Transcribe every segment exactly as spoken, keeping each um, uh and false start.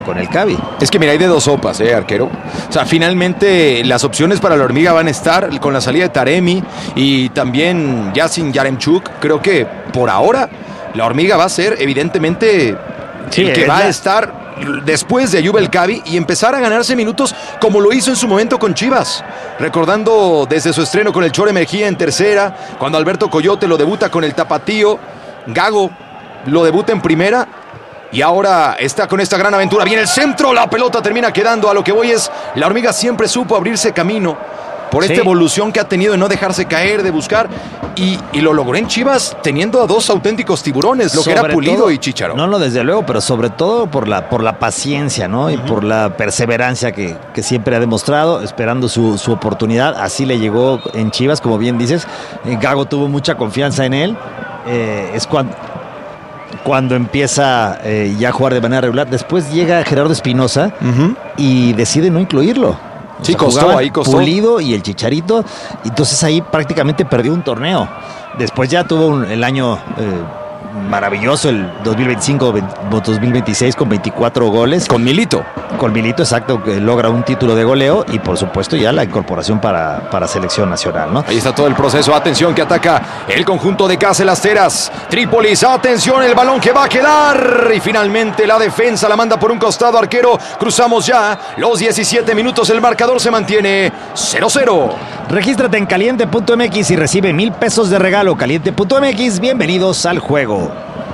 con el Cavi. Es que mira, hay de dos sopas, eh, arquero. O sea, finalmente las opciones para la hormiga van a estar con la salida de Taremi y también ya sin Yaremchuk. Creo que por ahora la hormiga va a ser evidentemente sí, el que va la... a estar después de Ayub El Cavi y empezar a ganarse minutos como lo hizo en su momento con Chivas. Recordando desde su estreno con el Chore Mejía en tercera, cuando Alberto Coyote lo debuta con el Tapatío, Gago lo debuta en primera. Y ahora está con esta gran aventura. Viene el centro, la pelota termina quedando. A lo que voy es, la hormiga siempre supo abrirse camino por esta sí. evolución que ha tenido de no dejarse caer, de buscar. Y, y lo logró en Chivas teniendo a dos auténticos tiburones, lo sobre que era Pulido todo, y Chicharo. No, no, desde luego, pero sobre todo por la, por la paciencia, ¿no? Uh-huh. Y por la perseverancia que, que siempre ha demostrado, esperando su, su oportunidad. Así le llegó en Chivas, como bien dices. Gago tuvo mucha confianza en él. Eh, es cuando... Cuando empieza eh, ya a jugar de manera regular. Después llega Gerardo Espinosa uh-huh. y decide no incluirlo. O sí, sea, costó, ahí costó. Pulido y el Chicharito. Entonces ahí prácticamente perdió un torneo. Después ya tuvo un, el año eh, maravilloso, el dos mil veinticinco dos mil veintiséis con veinticuatro goles. Con Milito. Con Milito, exacto, que logra un título de goleo y por supuesto ya la incorporación para, para selección nacional, ¿no? Ahí está todo el proceso. Atención que ataca el conjunto de Casa Las Teras. Trípolis, atención, el balón que va a quedar. Y finalmente la defensa la manda por un costado, arquero. Cruzamos ya los diecisiete minutos. El marcador se mantiene cero cero. Regístrate en caliente punto m x y recibe mil pesos de regalo. caliente punto m x, bienvenidos al juego.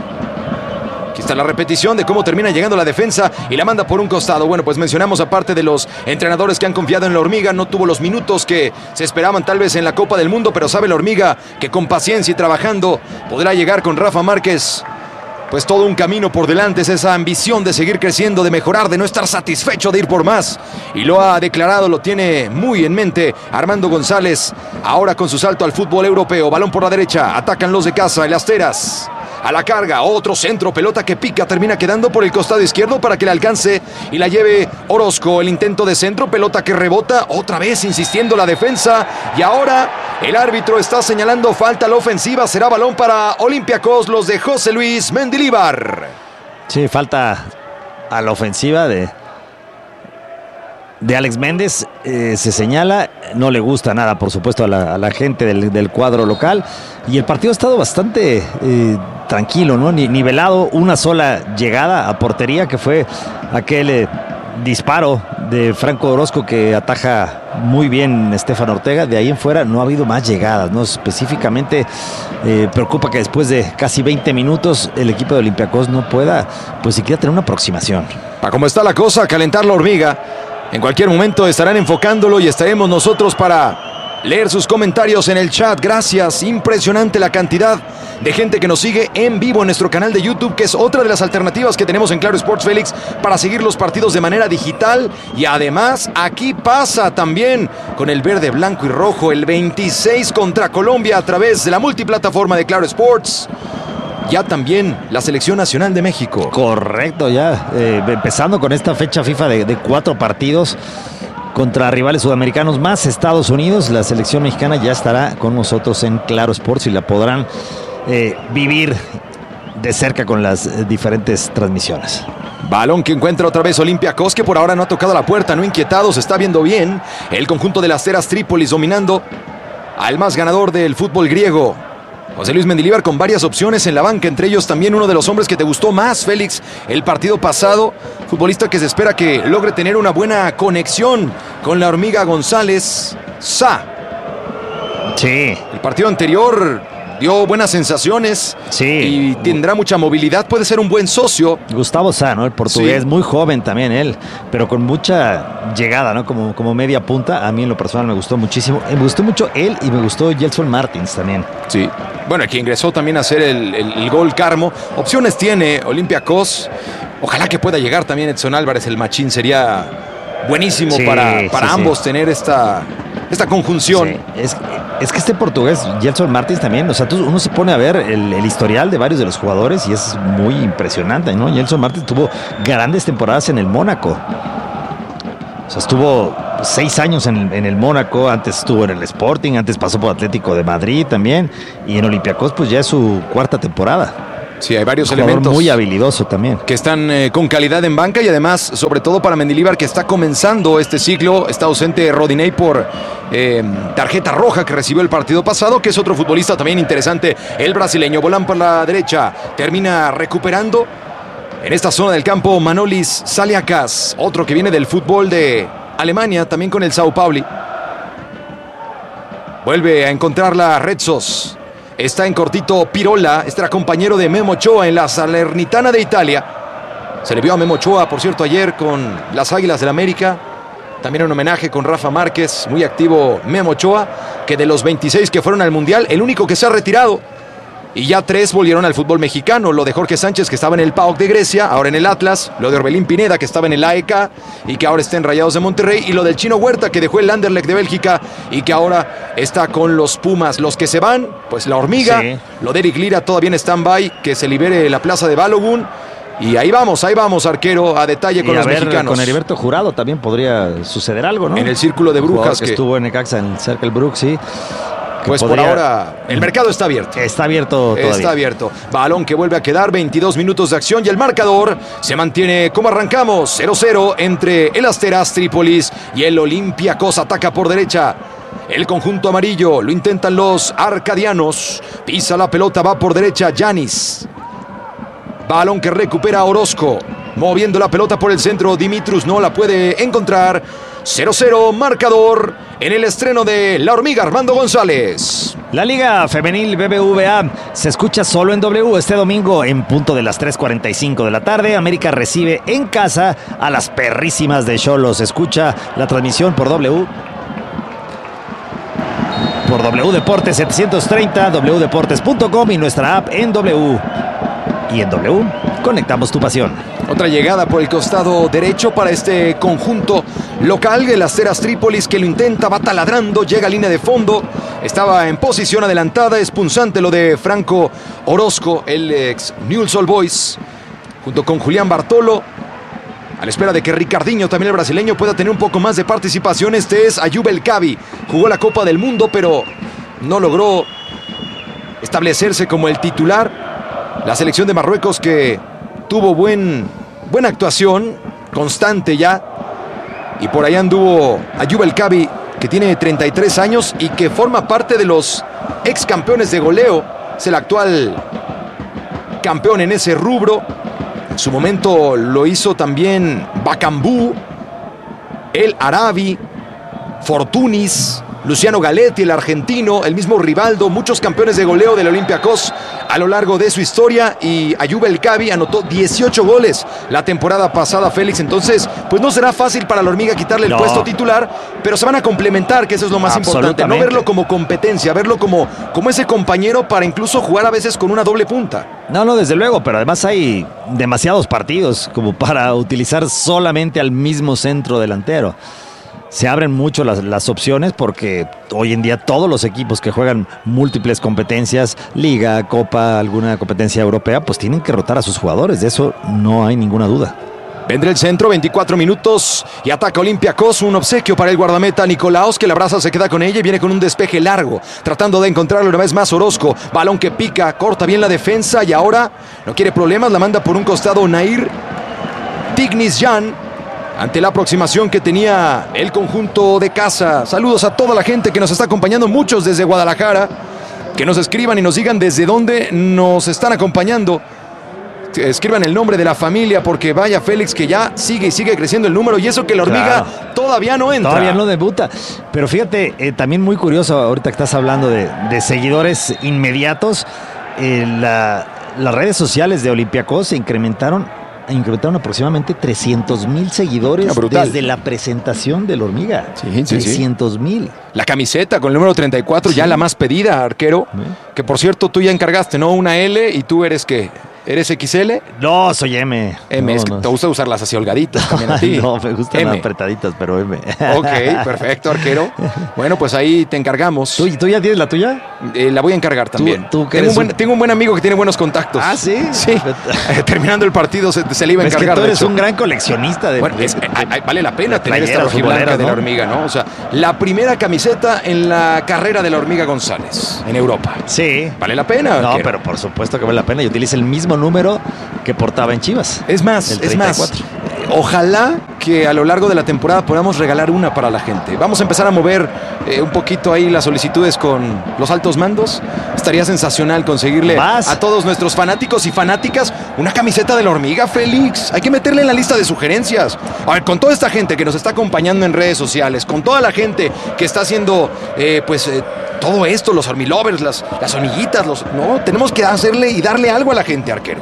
Aquí está la repetición de cómo termina llegando la defensa y la manda por un costado. Bueno, pues mencionamos aparte de los entrenadores que han confiado en la hormiga, no tuvo los minutos que se esperaban tal vez en la Copa del Mundo, pero sabe la hormiga que con paciencia y trabajando podrá llegar con Rafa Márquez. Pues todo un camino por delante, es esa ambición de seguir creciendo, de mejorar, de no estar satisfecho, de ir por más. Y lo ha declarado, lo tiene muy en mente Armando González. Ahora con su salto al fútbol europeo, balón por la derecha, atacan los de Casa, el Asteras. A la carga, otro centro, pelota que pica, termina quedando por el costado izquierdo para que le alcance y la lleve Orozco. El intento de centro, pelota que rebota, otra vez insistiendo la defensa. Y ahora el árbitro está señalando falta a la ofensiva, será balón para Olympiacos, los de José Luis Mendilibar. Sí, falta a la ofensiva de... de Alex Méndez, eh, se señala, no le gusta nada por supuesto a la, a la gente del, del cuadro local y el partido ha estado bastante eh, tranquilo, ¿no? Ni, nivelado, una sola llegada a portería que fue aquel eh, disparo de Franco Orozco que ataja muy bien Estefan Ortega. De ahí en fuera no ha habido más llegadas, ¿no? Específicamente eh, preocupa que después de casi veinte minutos el equipo de Olympiacos no pueda pues siquiera tener una aproximación. Para cómo está la cosa, calentar la hormiga. En cualquier momento estarán enfocándolo y estaremos nosotros para leer sus comentarios en el chat. Gracias, impresionante la cantidad de gente que nos sigue en vivo en nuestro canal de YouTube, que es otra de las alternativas que tenemos en Claro Sports, Félix, para seguir los partidos de manera digital. Y además aquí pasa también con el verde, blanco y rojo el veintiséis contra Colombia a través de la multiplataforma de Claro Sports. Ya también la Selección Nacional de México. Correcto, ya eh, empezando con esta fecha FIFA de, de cuatro partidos contra rivales sudamericanos más Estados Unidos. La selección mexicana ya estará con nosotros en Claro Sports y la podrán eh, vivir de cerca con las eh, diferentes transmisiones. Balón que encuentra otra vez Olympiacos, que por ahora no ha tocado la puerta, no inquietado, se está viendo bien. El conjunto de las Teras Trípolis dominando al más ganador del fútbol griego, José Luis Mendilibar, con varias opciones en la banca, entre ellos también uno de los hombres que te gustó más, Félix, el partido pasado, futbolista que se espera que logre tener una buena conexión con la hormiga González, Sa. Sí. El partido anterior dio buenas sensaciones, sí, y tendrá mucha movilidad, puede ser un buen socio. Gustavo Sa, ¿no? El portugués, sí, muy joven también él, pero con mucha llegada, ¿no? Como, como media punta. A mí en lo personal me gustó muchísimo. Me gustó mucho él y me gustó Gelson Martins también. Sí. Bueno, aquí ingresó también a hacer el, el, el gol Carmo. Opciones tiene Olympiacos. Ojalá que pueda llegar también Edson Álvarez, el machín. Sería buenísimo, sí, para, para sí, ambos, sí, tener esta, esta conjunción. Sí. Es, es que este portugués, Gelson Martins también, o sea, tú, uno se pone a ver el, el historial de varios de los jugadores y es muy impresionante, ¿no? Gelson Martins tuvo grandes temporadas en el Mónaco. O sea, estuvo seis años en, en el Mónaco, antes estuvo en el Sporting, antes pasó por Atlético de Madrid también, y en Olympiacos pues ya es su cuarta temporada. Sí, hay varios Jugador elementos muy habilidoso también. que están eh, con calidad en banca y además, sobre todo para Mendilibar, que está comenzando este ciclo. Está ausente Rodinei por eh, tarjeta roja que recibió el partido pasado, que es otro futbolista también interesante, el brasileño. Volán por la derecha, termina recuperando en esta zona del campo Manolis Saliakas, otro que viene del fútbol de Alemania, también con el Sao Paulo. Vuelve a encontrarla Retzos. Está en cortito Pirola, este era compañero de Memo Ochoa en la Salernitana de Italia. Se le vio a Memo Ochoa, por cierto, ayer con las Águilas del América. También un homenaje con Rafa Márquez, muy activo Memo Ochoa, que de los veintiséis que fueron al Mundial, el único que se ha retirado. Y ya tres volvieron al fútbol mexicano. Lo de Jorge Sánchez, que estaba en el P A O K de Grecia, ahora en el Atlas. Lo de Orbelín Pineda, que estaba en el A E K y que ahora está en Rayados de Monterrey. Y lo del Chino Huerta, que dejó el Anderlecht de Bélgica y que ahora está con los Pumas. Los que se van, pues la Hormiga. Sí. Lo de Eric Lira todavía en stand-by, que se libere la plaza de Balogun. Y ahí vamos, ahí vamos, arquero, a detalle con y a los ver, mexicanos. Con Heriberto Jurado también podría suceder algo, ¿no? En el círculo de Brujas. Que, que estuvo en Necaxa, en cerca del Brook, sí. Pues podría... por ahora el mercado está abierto. Está abierto todavía. Está abierto. Balón que vuelve a quedar, veintidós minutos de acción y el marcador se mantiene como arrancamos, cero cero entre el Asteras Trípolis y el Olympiacos. Ataca por derecha el conjunto amarillo, lo intentan los arcadianos. Pisa la pelota, va por derecha Yanis. Balón que recupera Orozco, moviendo la pelota por el centro. Dimitrus no la puede encontrar. cero cero marcador en el estreno de La Hormiga Armando González. La Liga Femenil B B V A se escucha solo en W este domingo en punto de las tres cuarenta y cinco de la tarde. América recibe en casa a las perrísimas de Xolos. Escucha la transmisión por W. Por W Deportes setecientos treinta, w deportes punto com y nuestra app en W. Y en W, conectamos tu pasión. Otra llegada por el costado derecho para este conjunto local de las Asteras Trípolis, que lo intenta, va taladrando, llega a línea de fondo. Estaba en posición adelantada, es punzante lo de Franco Orozco, el ex Newell's Old Boys, junto con Julián Bartolo. A la espera de que Ricardinho, también el brasileño, pueda tener un poco más de participación. Este es Ayub El Kabi. Jugó la Copa del Mundo, pero no logró establecerse como el titular. La selección de Marruecos, que tuvo buen, buena actuación, constante ya. Y por allá anduvo Ayub El Kabi, que tiene treinta y tres años y que forma parte de los ex campeones de goleo. Es el actual campeón en ese rubro. En su momento lo hizo también Bacambú, El Arabi, Fortunis, Luciano Galetti, el argentino, el mismo Rivaldo, muchos campeones de goleo del Olympiacos a lo largo de su historia. Y Ayub El Kabi anotó dieciocho goles la temporada pasada, Félix. Entonces, pues no será fácil para la Hormiga quitarle el no. puesto titular, pero se van a complementar, que eso es lo más importante. No verlo como competencia, verlo como, como ese compañero para incluso jugar a veces con una doble punta. No, no, desde luego, pero además hay demasiados partidos como para utilizar solamente al mismo centro delantero. Se abren mucho las, las opciones porque hoy en día todos los equipos que juegan múltiples competencias, Liga, Copa, alguna competencia europea, pues tienen que rotar a sus jugadores. De eso no hay ninguna duda. Vendrá el centro, veinticuatro minutos y ataca Olympiacos. Un obsequio para el guardameta Nicolaos, que la abraza, se queda con ella y viene con un despeje largo, tratando de encontrarlo una vez más Orozco. Balón que pica, corta bien la defensa y ahora no quiere problemas, la manda por un costado Nair Tignisyan. Ante la aproximación que tenía el conjunto de casa. Saludos a toda la gente que nos está acompañando, muchos desde Guadalajara. Que nos escriban y nos digan desde dónde nos están acompañando. Escriban el nombre de la familia, porque vaya, Félix, que ya sigue y sigue creciendo el número. Y eso que la Hormiga claro. todavía no entra. Todavía no debuta. Pero fíjate, eh, también muy curioso, ahorita que estás hablando de, de seguidores inmediatos, eh, la, las redes sociales de Olympiacos se incrementaron incrementaron aproximadamente trescientos mil seguidores desde la presentación de la Hormiga. Sí, sí, trescientos mil. La camiseta con el número treinta y cuatro, sí. ya la más pedida, arquero. Sí. Que por cierto, tú ya encargaste, ¿no? Una L y tú eres que ¿Eres X L? No, soy M. M, no, es que no. te gusta usar las así holgaditas también a ti. No, me gustan M. apretaditas, pero M. Ok, perfecto, arquero. Bueno, pues ahí te encargamos. ¿Tú, ¿Tú ya tienes la tuya? Eh, la voy a encargar también. ¿Tú, tú que tengo, un eres buen, un... tengo un buen amigo que tiene buenos contactos. Ah, ¿sí? Sí. Eh, terminando el partido se, se le iba a Es que encargar. tú de eres hecho. un gran coleccionista de... Bueno, es, de- eh, eh, vale la pena de tener esta playeras rojiblanca futboleras, de la ¿no? hormiga, ¿no? O sea, la primera camiseta en la carrera de la hormiga González en Europa. Sí. Vale la pena. No, arquero? pero por supuesto que vale la pena. Y utiliza el mismo número que portaba en Chivas. Es más, El es más. treinta y cuatro. Ojalá que a lo largo de la temporada podamos regalar una para la gente. Vamos a empezar a mover eh, un poquito ahí las solicitudes con los altos mandos. Estaría sensacional conseguirle Vas. a todos nuestros fanáticos y fanáticas una camiseta de la hormiga, Félix. Hay que meterle en la lista de sugerencias. A ver, con toda esta gente que nos está acompañando en redes sociales, con toda la gente que está haciendo, eh, pues, eh, todo esto, los hormilovers, las, las hormiguitas, los... No, tenemos que hacerle y darle algo a la gente, arquero.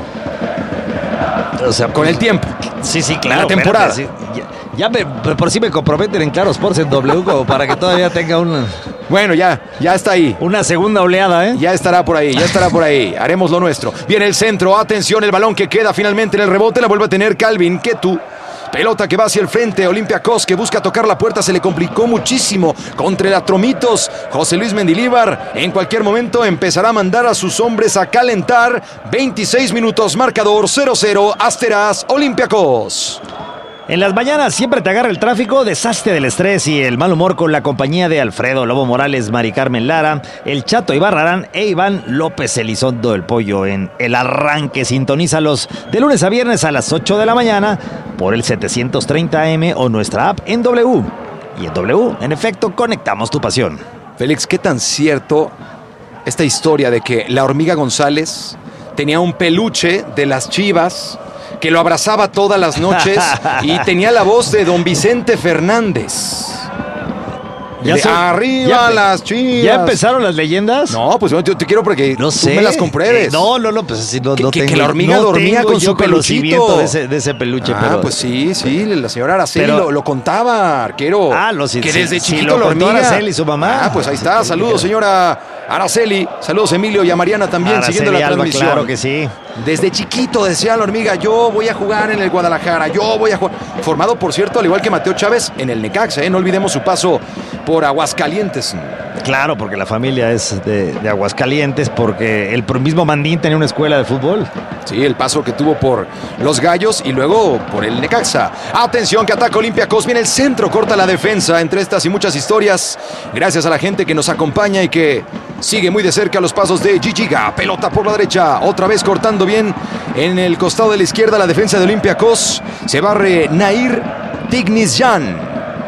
O sea, Con el tiempo. Sí, sí, claro. la temporada. espérate, sí. Ya, ya me, por si me comprometen en Claro Sports en W como para que todavía tenga una, Bueno, ya, ya está ahí. una segunda oleada, ¿eh? Ya estará por ahí, ya estará por ahí. Haremos lo nuestro. Viene el centro, atención, el balón que queda finalmente en el rebote, la vuelve a tener Calvin Ketu. Pelota que va hacia el frente, Olympiacos que busca tocar la puerta, se le complicó muchísimo contra el Atromitos. José Luis Mendilíbar en cualquier momento empezará a mandar a sus hombres a calentar. veintiséis minutos, marcador cero cero, Asteras, Olympiacos. En las mañanas siempre te agarra el tráfico, desastre del estrés y el mal humor con la compañía de Alfredo Lobo Morales, Mari Carmen Lara, el Chato Ibarrarán e Iván López Elizondo el Pollo en El Arranque. Sintonízalos de lunes a viernes a las ocho de la mañana por el setecientos treinta A M o nuestra app en W. Y en W, en efecto, conectamos tu pasión. Félix, ¿qué tan cierto esta historia de que la hormiga González tenía un peluche de las Chivas que lo abrazaba todas las noches y tenía la voz de don Vicente Fernández? De son- arriba ya- las Chivas. ¿Ya empezaron las leyendas? No, pues yo te, te quiero porque No tú sé. me las compruebes. Eh, no, no, no, pues así no, Que- no que- tengo. que la hormiga no dormía tengo con yo su conocimiento peluchito. de ese, de ese peluche, Ah, pero. pues sí, sí, la señora Araceli Pero- lo, lo contaba, arquero. Ah, lo- sí, que sí, desde sí, chiquito lo la contó hormiga. Araceli, su mamá. Ah, pues ahí está. Saludos, señora Araceli. Saludos, Emilio y a Mariana también, Araceli siguiendo la Alba, transmisión. claro que sí. Desde chiquito decía la hormiga, yo voy a jugar en el Guadalajara, yo voy a jugar. Formado, por cierto, al igual que Mateo Chávez, en el Necaxa, ¿eh? No olvidemos su paso por Aguascalientes. Claro, porque la familia es de, de Aguascalientes, porque el mismo Mandín tenía una escuela de fútbol. Sí, el paso que tuvo por los Gallos y luego por el Necaxa. Atención que ataca Olympiacos, viene el centro, corta la defensa. Entre estas y muchas historias, gracias a la gente que nos acompaña y que sigue muy de cerca los pasos de Gigiga. Pelota por la derecha, otra vez cortando bien en el costado de la izquierda la defensa de Olympiacos. Se barre Nair Tignisyan,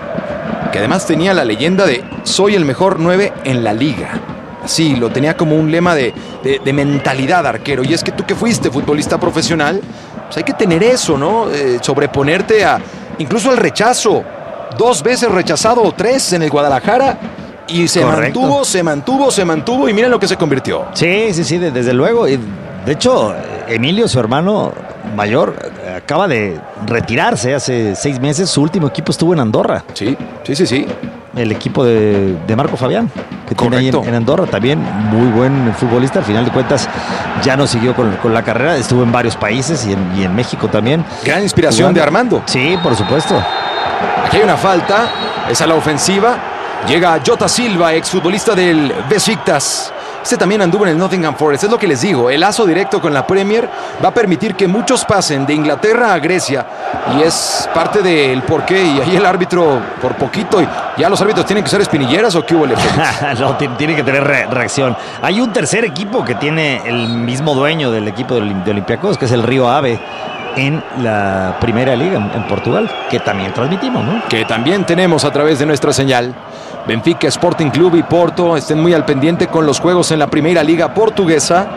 que además tenía la leyenda de soy el mejor nueve en la liga. Así, lo tenía como un lema de, de, de mentalidad, arquero. Y es que tú que fuiste futbolista profesional, pues hay que tener eso, ¿no? Eh, sobreponerte a incluso al rechazo. Dos veces rechazado o tres en el Guadalajara. Y se Correcto. mantuvo, se mantuvo, se mantuvo. Y miren lo que se convirtió. Sí, sí, sí, de- desde luego. Y de hecho, Emilio, su hermano mayor, acaba de retirarse hace seis meses. Su último equipo estuvo en Andorra. Sí, sí, sí, sí. El equipo de, de Marco Fabián, que tiene ahí en, Correcto. en Andorra, también muy buen futbolista. Al final de cuentas, ya no siguió con, con la carrera. Estuvo en varios países y en, y en México también. Gran inspiración Jugando. de Armando. Sí, por supuesto. Aquí hay una falta, es a la ofensiva. Llega Jota Silva, exfutbolista del Besiktas. Este también anduvo en el Nottingham Forest. Es lo que les digo, el lazo directo con la Premier va a permitir que muchos pasen de Inglaterra a Grecia. Y es parte del porqué. Y ahí el árbitro, por poquito, y ya los árbitros tienen que usar espinilleras o qué hubo, Félix? No, ti- tiene que tener re- reacción. Hay un tercer equipo que tiene el mismo dueño del equipo de, Olim- de Olympiacos, que es el Río Ave, en la Primera Liga en, en Portugal, que también transmitimos, ¿no? Que también tenemos a través de nuestra señal. Benfica, Sporting Club y Porto estén muy al pendiente con los juegos en la Primera Liga Portuguesa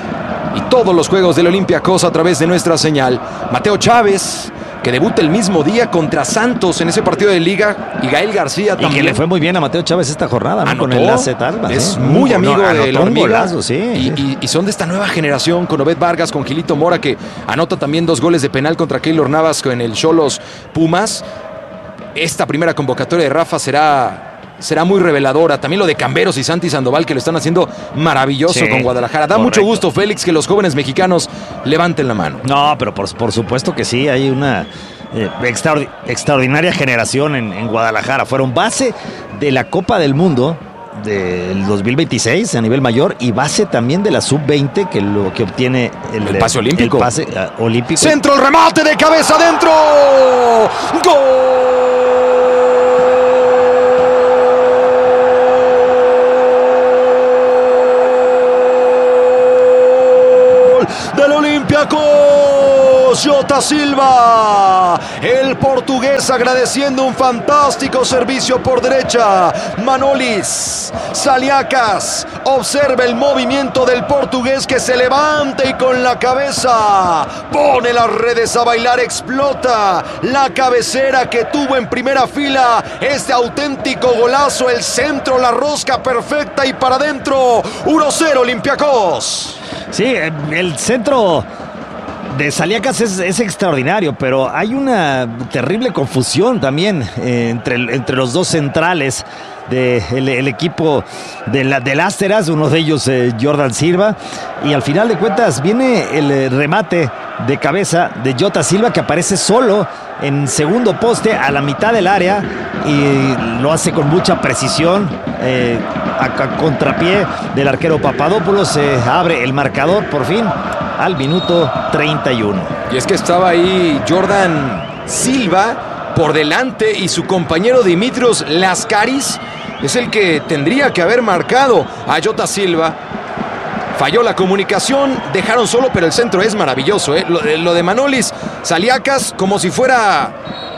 y todos los juegos del Olympiacos a través de nuestra señal. Mateo Chávez, que debuta el mismo día contra Santos en ese partido de Liga, y Gael García Y también. que le fue muy bien a Mateo Chávez esta jornada, ¿no? Con Anotó. el A Z Alba. Es ¿eh? muy Un- amigo no, de anotó la un hormiga. golazo, sí. Y, y- y son de esta nueva generación con Obed Vargas, con Gilito Mora, que anota también dos goles de penal contra Keylor Navas en el Xolos Pumas. Esta primera convocatoria de Rafa será, será muy reveladora. También lo de Camberos y Santi Sandoval, que lo están haciendo maravilloso Sí, con Guadalajara. Da correcto. mucho gusto, Félix, que los jóvenes mexicanos levanten la mano. No, pero por, por supuesto que sí, hay una eh, extraordi- extraordinaria generación en, en Guadalajara. Fueron base de la Copa del Mundo del dos mil veintiséis a nivel mayor y base también de la sub veinte, que lo que obtiene el, el pase olímpico. El pase uh, olímpico. Centro, el remate de cabeza adentro. ¡Gol! Del Olympiacos, Jota Silva, el portugués agradeciendo un fantástico servicio por derecha. Manolis, Saliacas, observa el movimiento del portugués que se levanta y con la cabeza pone las redes a bailar, explota la cabecera que tuvo en primera fila. Este auténtico golazo, el centro, la rosca perfecta y para adentro. uno cero Olympiacos. Sí, el centro de Saliacas es, es extraordinario, pero hay una terrible confusión también eh, entre, entre los dos centrales del de el equipo de la, del Asteras, uno de ellos eh, Jordan Silva, y al final de cuentas viene el remate de cabeza de Jota Silva que aparece solo en segundo poste a la mitad del área y lo hace con mucha precisión. Eh, a, a contrapié del arquero Papadopoulos se abre el marcador por fin al minuto treinta y uno. Y es que estaba ahí Jordan Silva por delante y su compañero Dimitrios Laskaris es el que tendría que haber marcado a Jota Silva. Falló la comunicación, dejaron solo, pero el centro es maravilloso, ¿eh? Lo, lo de Manolis, Saliacas, como si fuera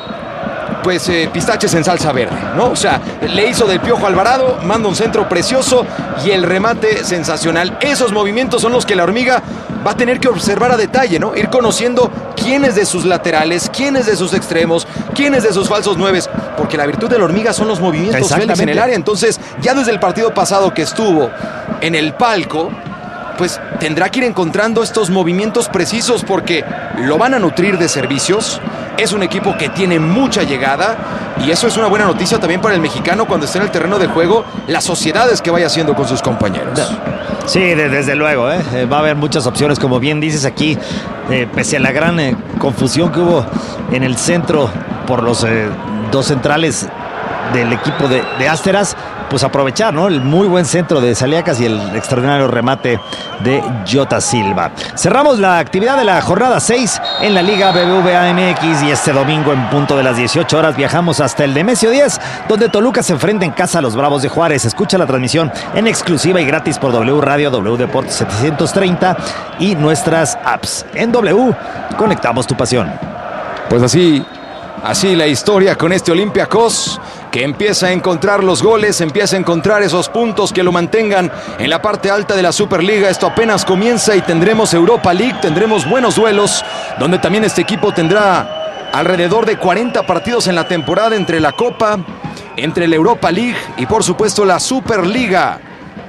pues eh, pistaches en salsa verde, ¿no? O sea, le hizo del Piojo Alvarado, manda un centro precioso y el remate sensacional. Esos movimientos son los que la Hormiga va a tener que observar a detalle, ¿no? Ir conociendo quiénes de sus laterales, quiénes de sus extremos, quiénes de sus falsos nueves, porque la virtud de la Hormiga son los movimientos, Félix, en el área. Entonces, ya desde el partido pasado que estuvo en el palco, pues tendrá que ir encontrando estos movimientos precisos porque lo van a nutrir de servicios. Es un equipo que tiene mucha llegada y eso es una buena noticia también para el mexicano cuando esté en el terreno de juego, las sociedades que vaya haciendo con sus compañeros. Sí, de, desde luego, ¿eh? Va a haber muchas opciones, como bien dices aquí, eh, pese a la gran eh, confusión que hubo en el centro por los eh, dos centrales del equipo de, de Asteras, pues aprovechar, ¿no? El muy buen centro de Saliacas y el extraordinario remate de Jota Silva. Cerramos la actividad de la jornada seis en la Liga B B V A M X y este domingo en punto de las dieciocho horas viajamos hasta el Nemesio diez, donde Toluca se enfrenta en casa a los Bravos de Juárez. Escucha la transmisión en exclusiva y gratis por W Radio, W Deportes setecientos treinta y nuestras apps. En W, conectamos tu pasión. Pues así, así la historia con este Olympiacos, que empieza a encontrar los goles, empieza a encontrar esos puntos que lo mantengan en la parte alta de la Superliga. Esto apenas comienza y tendremos Europa League, tendremos buenos duelos, donde también este equipo tendrá alrededor de cuarenta partidos en la temporada entre la Copa, entre la Europa League y por supuesto la Superliga.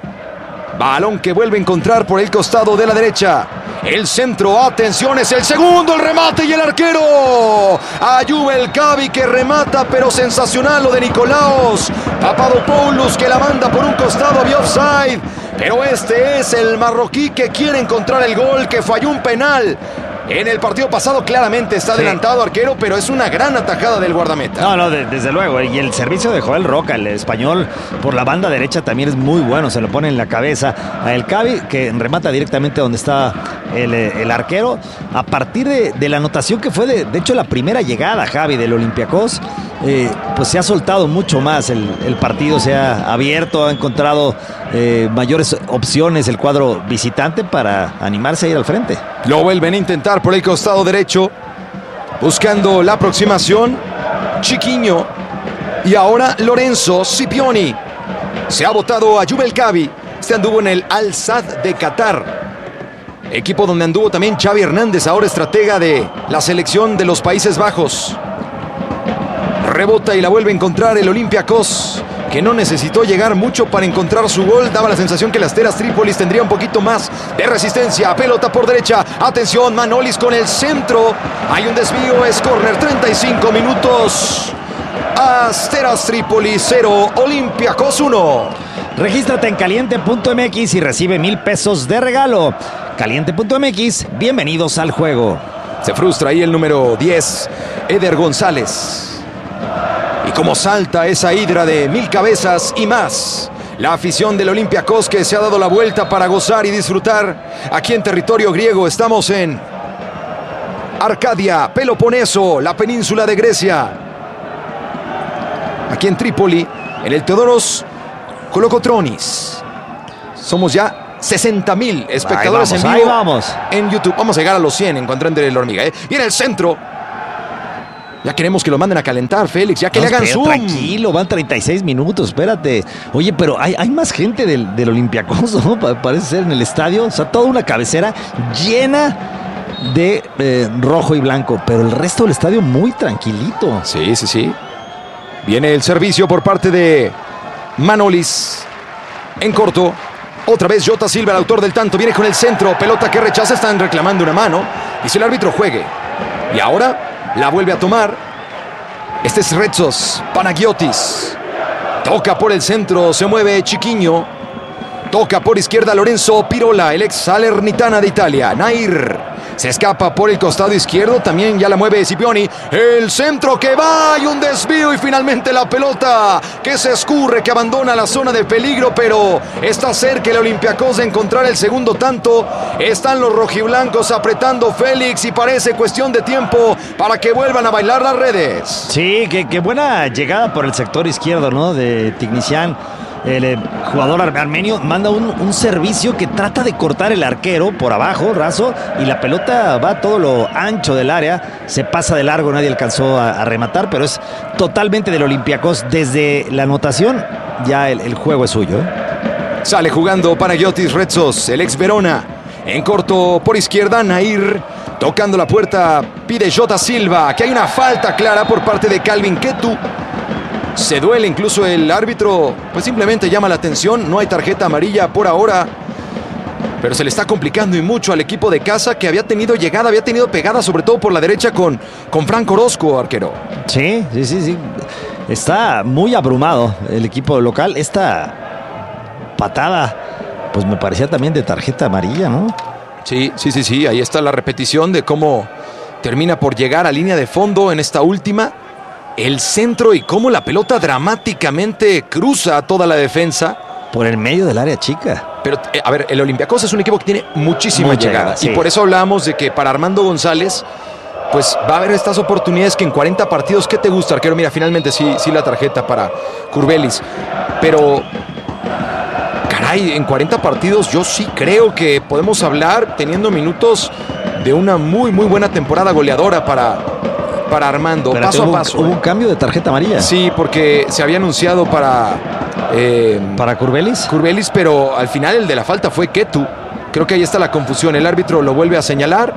Balón que vuelve a encontrar por el costado de la derecha. El centro, atención, es el segundo, el remate y el arquero. Ayuba el Cavi que remata, pero sensacional lo de Nicolaos. Papadopoulos que la manda por un costado, había offside. Pero este es el marroquí que quiere encontrar el gol, que falló un penal. En el partido pasado claramente está adelantado, sí, arquero, pero es una gran atajada del guardameta. No, no, de, desde luego. Y el servicio de Joel Roca, el español, por la banda derecha también es muy bueno. Se lo pone en la cabeza a El Cavi, que remata directamente donde está el, el arquero. A partir de, de la anotación que fue, de, de hecho, la primera llegada, Javi, del Olympiacos, eh, pues se ha soltado mucho más el, el partido. Se ha abierto, ha encontrado eh, mayores opciones el cuadro visitante para animarse a ir al frente. Lo vuelven a intentar por el costado derecho, buscando la aproximación. Chiquiño y ahora Lorenzo Scipioni. Se ha votado a Ayuba el Cavi. Este anduvo en el Al-Sadd de Qatar, equipo donde anduvo también Xavi Hernández, ahora estratega de la selección de los Países Bajos. Rebota y la vuelve a encontrar el Olympiacos, que no necesitó llegar mucho para encontrar su gol. Daba la sensación que las Asteras Trípolis tendría un poquito más de resistencia. Pelota por derecha. Atención, Manolis con el centro. Hay un desvío, es córner, treinta y cinco minutos. Asteras Trípolis cero, Olympiacos uno. Regístrate en caliente punto M X y recibe mil pesos de regalo. caliente punto m x. Bienvenidos al juego. Se frustra ahí el número diez, Eder González. Y como salta esa hidra de mil cabezas y más. La afición del Olympiacos que se ha dado la vuelta para gozar y disfrutar. Aquí en territorio griego estamos en Arcadia, Peloponeso, la península de Grecia. Aquí en Trípoli, en el Teodoros Kolokotronis. Somos ya sesenta mil espectadores vamos, en vivo vamos. en YouTube. Vamos a llegar a los cien en cuanto entre la hormiga. ¿eh? Viene el centro. Ya queremos que lo manden a calentar, Félix. Ya que no, le hagan zoom. Tranquilo, van treinta y seis minutos, espérate. Oye, pero hay, hay más gente del, del Olympiacos, ¿no? Parece ser en el estadio. O sea, toda una cabecera llena de eh, rojo y blanco. Pero el resto del estadio muy tranquilito. Sí, sí, sí. Viene el servicio por parte de Manolis. En corto. Otra vez Jota Silva, el autor del tanto. Viene con el centro. Pelota que rechaza. Están reclamando una mano. Y si el árbitro juegue. Y ahora la vuelve a tomar. Este es Retsos Panagiotis. Toca por el centro. Se mueve Chiquiño. Toca por izquierda Lorenzo Pirola, el ex Salernitana de Italia. Nair se escapa por el costado izquierdo. También ya la mueve Scipioni. El centro que va y un desvío. Y finalmente la pelota que se escurre, que abandona la zona de peligro. Pero está cerca el Olympiacos de encontrar el segundo tanto. Están los rojiblancos apretando, Félix. Y parece cuestión de tiempo para que vuelvan a bailar las redes. Sí, qué, qué buena llegada por el sector izquierdo, ¿no? De Tignicián. El eh, jugador armenio manda un, un servicio que trata de cortar el arquero por abajo, raso, y la pelota va a todo lo ancho del área, se pasa de largo, nadie alcanzó a, a rematar, pero es totalmente del Olympiacos. Desde la anotación ya el, el juego es suyo. ¿eh? Sale jugando Panagiotis Retsos, el ex Verona. En corto por izquierda, Nair tocando la puerta, pide Jota Silva, que hay una falta clara por parte de Calvin Ketu. Se duele incluso el árbitro, pues simplemente llama la atención. No hay tarjeta amarilla por ahora, pero se le está complicando y mucho al equipo de casa, que había tenido llegada, había tenido pegada sobre todo por la derecha con, con Franco Orozco, arquero. Sí, sí, sí, sí. Está muy abrumado el equipo local. Esta patada, pues me parecía también de tarjeta amarilla, ¿no? Sí, sí, sí, sí. Ahí está la repetición de cómo termina por llegar a línea de fondo en esta última. El centro y cómo la pelota dramáticamente cruza toda la defensa. Por el medio del área chica. Pero, eh, a ver, el Olympiacos es un equipo que tiene muchísima Muy llegada. llegada, sí. Y por eso hablamos de que para Armando González, pues va a haber estas oportunidades que en cuarenta partidos, ¿qué te gusta, arquero? Mira, finalmente sí, sí la tarjeta para Curbelis. Pero, caray, en cuarenta partidos yo sí creo que podemos hablar, teniendo minutos, de una muy, muy buena temporada goleadora para... para Armando, Pero paso hubo, a paso. Hubo un cambio de tarjeta amarilla. Sí, porque se había anunciado para... Eh, ¿Para Curbelis? Curbelis, pero al final el de la falta fue Ketu. Creo que ahí está la confusión. El árbitro lo vuelve a señalar.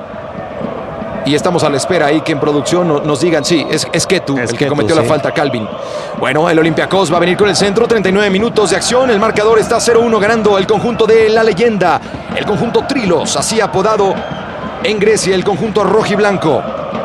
Y estamos a la espera ahí que en producción nos digan, sí, es, es Ketu es el que que cometió sí. la falta, Calvin. Bueno, el Olympiacos va a venir con el centro, treinta y nueve minutos de acción. El marcador está cero uno ganando el conjunto de la leyenda. El conjunto Trilos, así apodado en Grecia, el conjunto rojiblanco.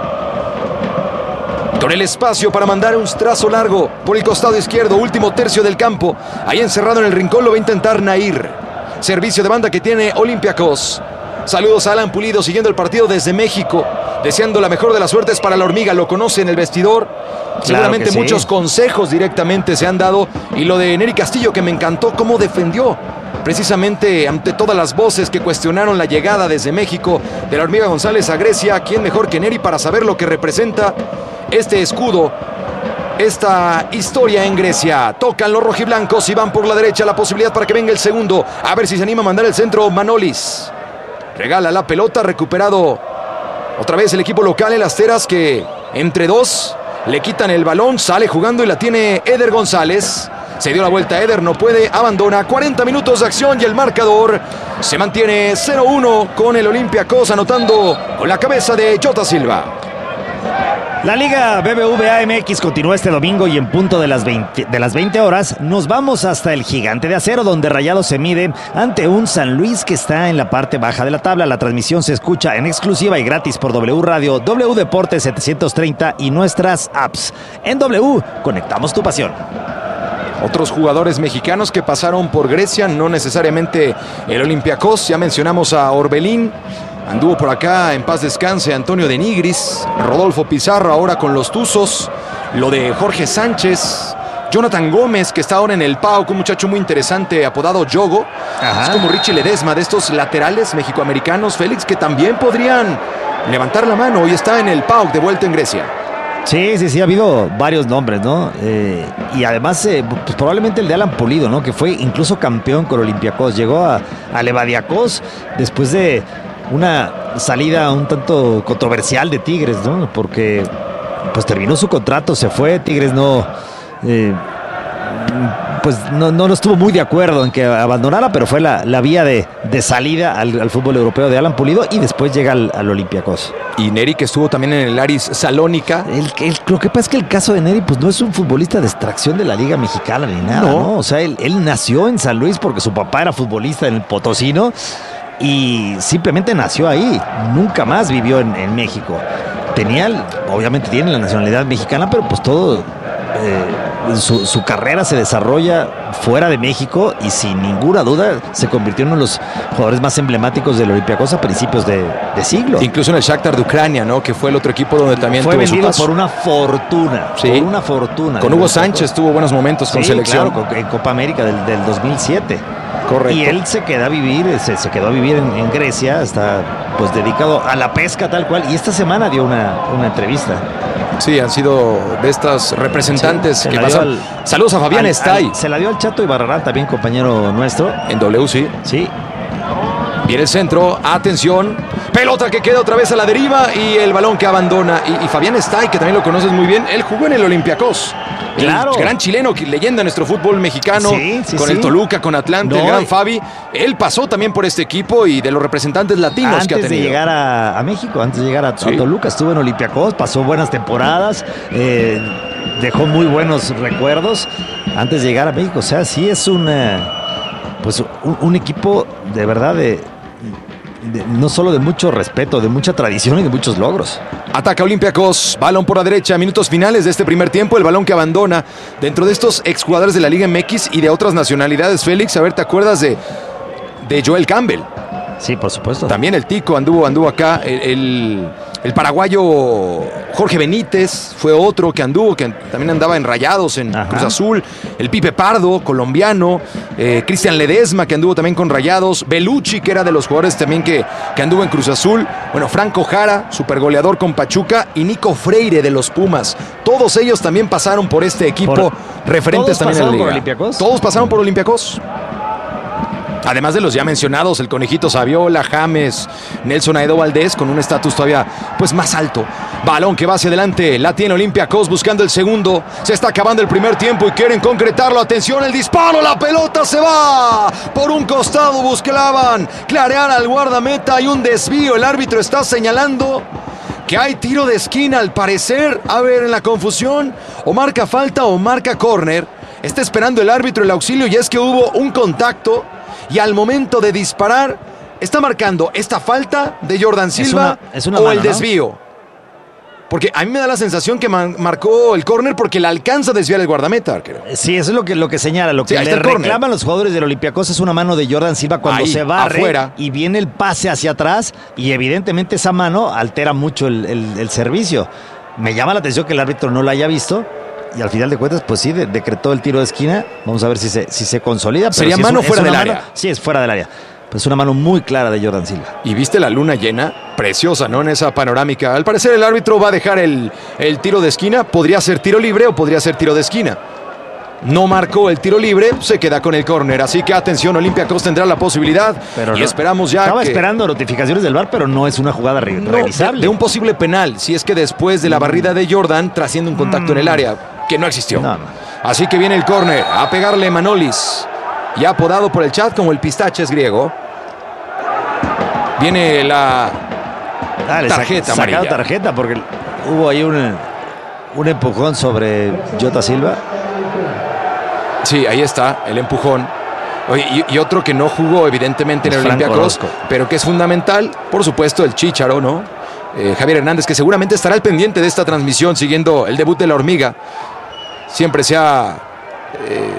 Con el espacio para mandar un trazo largo por el costado izquierdo, último tercio del campo. Ahí encerrado en el rincón lo va a intentar Nair. Servicio de banda que tiene Olympiacos. Saludos a Alan Pulido siguiendo el partido desde México. Deseando la mejor de las suertes para la hormiga. Lo conoce en el vestidor. Claro, seguramente sí. Muchos consejos directamente se han dado. Y lo de Neri Castillo, que me encantó cómo defendió. Precisamente ante todas las voces que cuestionaron la llegada desde México de la hormiga González a Grecia. ¿Quién mejor que Neri para saber lo que representa este escudo, esta historia en Grecia? Tocan los rojiblancos y van por la derecha, la posibilidad para que venga el segundo. A ver si se anima a mandar el centro Manolis. Regala la pelota, recuperado otra vez el equipo local en las teras, que entre dos le quitan el balón, sale jugando y la tiene Eder González. Se dio la vuelta Eder, no puede, abandona. cuarenta minutos de acción y el marcador se mantiene cero uno con el Olympiacos, anotando con la cabeza de Jota Silva. La Liga B B V A M X continúa este domingo y en punto de las veinte, de las veinte horas nos vamos hasta el Gigante de Acero, donde Rayados se mide ante un San Luis que está en la parte baja de la tabla. La transmisión se escucha en exclusiva y gratis por W Radio, W Deportes setecientos treinta y nuestras apps. En W, conectamos tu pasión. Otros jugadores mexicanos que pasaron por Grecia, no necesariamente el Olympiacos. Ya mencionamos a Orbelín. Anduvo por acá, en paz descanse, Antonio de Nigris. Rodolfo Pizarro ahora con los Tuzos. Lo de Jorge Sánchez. Jonathan Gómez, que está ahora en el P A O K, un muchacho muy interesante apodado Yogo. Ajá. Es como Richie Ledesma, de estos laterales mexicoamericanos, Félix, que también podrían levantar la mano. Hoy está en el P A O K de vuelta en Grecia. Sí, sí, sí, ha habido varios nombres, ¿no? Eh, y además, eh, pues probablemente el de Alan Pulido, ¿no? Que fue incluso campeón con Olympiacos. Llegó a, a Levadiakos después de una salida un tanto controversial de Tigres, ¿no? Porque pues terminó su contrato, se fue, Tigres no... Eh, pues no, no estuvo muy de acuerdo en que abandonara, pero fue la, la vía de, de salida al, al fútbol europeo de Alan Pulido y después llega al, al Olympiacos. Y Neri, que estuvo también en el Aris Salónica. El, el, lo que pasa es que el caso de Neri pues no es un futbolista de extracción de la Liga Mexicana ni nada, ¿no? ¿no? O sea, él, él nació en San Luis porque su papá era futbolista en el Potosino y simplemente nació ahí, nunca más vivió en, en México. Tenía, obviamente tiene la nacionalidad mexicana, pero pues todo... Eh, su, su carrera se desarrolla fuera de México y sin ninguna duda se convirtió en uno de los jugadores más emblemáticos del Olympiacos a principios de, de siglo. Incluso en el Shakhtar de Ucrania, ¿no? Que fue el otro equipo donde también fue tuvo vendido su paso. por una fortuna, sí. por una fortuna. Con Hugo Sánchez tuvo buenos momentos con sí, selección. Claro, en Copa América del, del dos mil siete. Correcto. Y él se queda a vivir, se, se quedó a vivir en, en Grecia, está pues dedicado a la pesca tal cual. Y esta semana dio una, una entrevista. Sí, han sido de estas representantes sí, que pasan. Al, Saludos a Fabián Estay. Se la dio al Chato Ibarrarán, también compañero nuestro. En W, sí. Sí. Viene el centro, atención. Pelota que queda otra vez a la deriva y el balón que abandona. Y, y Fabián Estay, que también lo conoces muy bien, él jugó en el Olympiacos. Claro. El gran chileno, leyenda de nuestro fútbol mexicano, sí, sí, con sí. el Toluca, con Atlante, no, el gran Fabi. Él pasó también por este equipo y de los representantes latinos antes que ha tenido. Antes de llegar a, a México, antes de llegar a, sí. a Toluca, estuvo en Olympiacos, pasó buenas temporadas, eh, dejó muy buenos recuerdos antes de llegar a México. O sea, sí es un, eh, pues un, un equipo de verdad de... De, no solo de mucho respeto, de mucha tradición y de muchos logros. Ataca Olympiacos, balón por la derecha, minutos finales de este primer tiempo, el balón que abandona dentro de estos exjugadores de la Liga M X y de otras nacionalidades. Félix, a ver, ¿te acuerdas de, de Joel Campbell? Sí, por supuesto. También el Tico anduvo, anduvo acá, el, el, el paraguayo Jorge Benítez fue otro que anduvo, que también andaba en Rayados, en Ajá. Cruz Azul. El Pipe Pardo, colombiano. Eh, Cristian Ledesma, que anduvo también con Rayados. Belucci, que era de los jugadores también que, que anduvo en Cruz Azul. Bueno, Franco Jara, supergoleador con Pachuca. Y Nico Freire, de los Pumas. Todos ellos también pasaron por este equipo. Por, referentes también en la Liga. ¿Todos pasaron por Olympiacos? Todos pasaron por Olympiacos. Además de los ya mencionados, el Conejito Saviola, James, Nelson Aedo Valdés, con un estatus todavía pues más alto. Balón que va hacia adelante, la tiene Olympiacos buscando el segundo. Se está acabando el primer tiempo y quieren concretarlo. Atención, el disparo, la pelota se va por un costado, buscaban clarear al guardameta. Hay un desvío, el árbitro está señalando que hay tiro de esquina al parecer. A ver, en la confusión, o marca falta o marca córner. Está esperando el árbitro el auxilio y es que hubo un contacto. Y al momento de disparar, está marcando esta falta de Jordan Silva es una, es una o mano, el desvío. ¿No? Porque a mí me da la sensación que man, marcó el córner porque la alcanza a desviar el guardameta, arquero. Sí, eso es lo que, lo que señala. Lo que sí, le reclaman los jugadores del Olympiacos es una mano de Jordan Silva cuando ahí, se barre afuera. Y viene el pase hacia atrás y evidentemente esa mano altera mucho el, el, el servicio. Me llama la atención que el árbitro no la haya visto. Y al final de cuentas, pues sí, de, decretó el tiro de esquina. Vamos a ver si se, si se consolida. Pero ¿Sería si mano es, fuera es del mano, área? Sí, es fuera del área. Pues una mano muy clara de Jordan Silva. Y viste la luna llena, preciosa, ¿no? En esa panorámica. Al parecer el árbitro va a dejar el, el tiro de esquina. Podría ser tiro libre o podría ser tiro de esquina. No marcó el tiro libre, se queda con el córner. Así que atención, Olympiacos tendrá la posibilidad. Pero y no, esperamos ya Estaba que... esperando notificaciones del V A R, pero no es una jugada re no, revisable. De, de un posible penal, si es que después de la barrida de Jordan trasciende un contacto mm. en el área, que no existió. No, no. Así que viene el córner a pegarle Manolis. Ya apodado por el chat como el pistaches griego. Viene la ah, tarjeta sac amarilla. tarjeta porque hubo ahí un, un empujón sobre Jota Silva. Sí, ahí está, el empujón. Oye, y, y otro que no jugó evidentemente en el Olympiacos, pero que es fundamental, por supuesto, el Chícharo, ¿no? Eh, Javier Hernández, que seguramente estará al pendiente de esta transmisión siguiendo el debut de la Hormiga. Siempre se ha... Eh,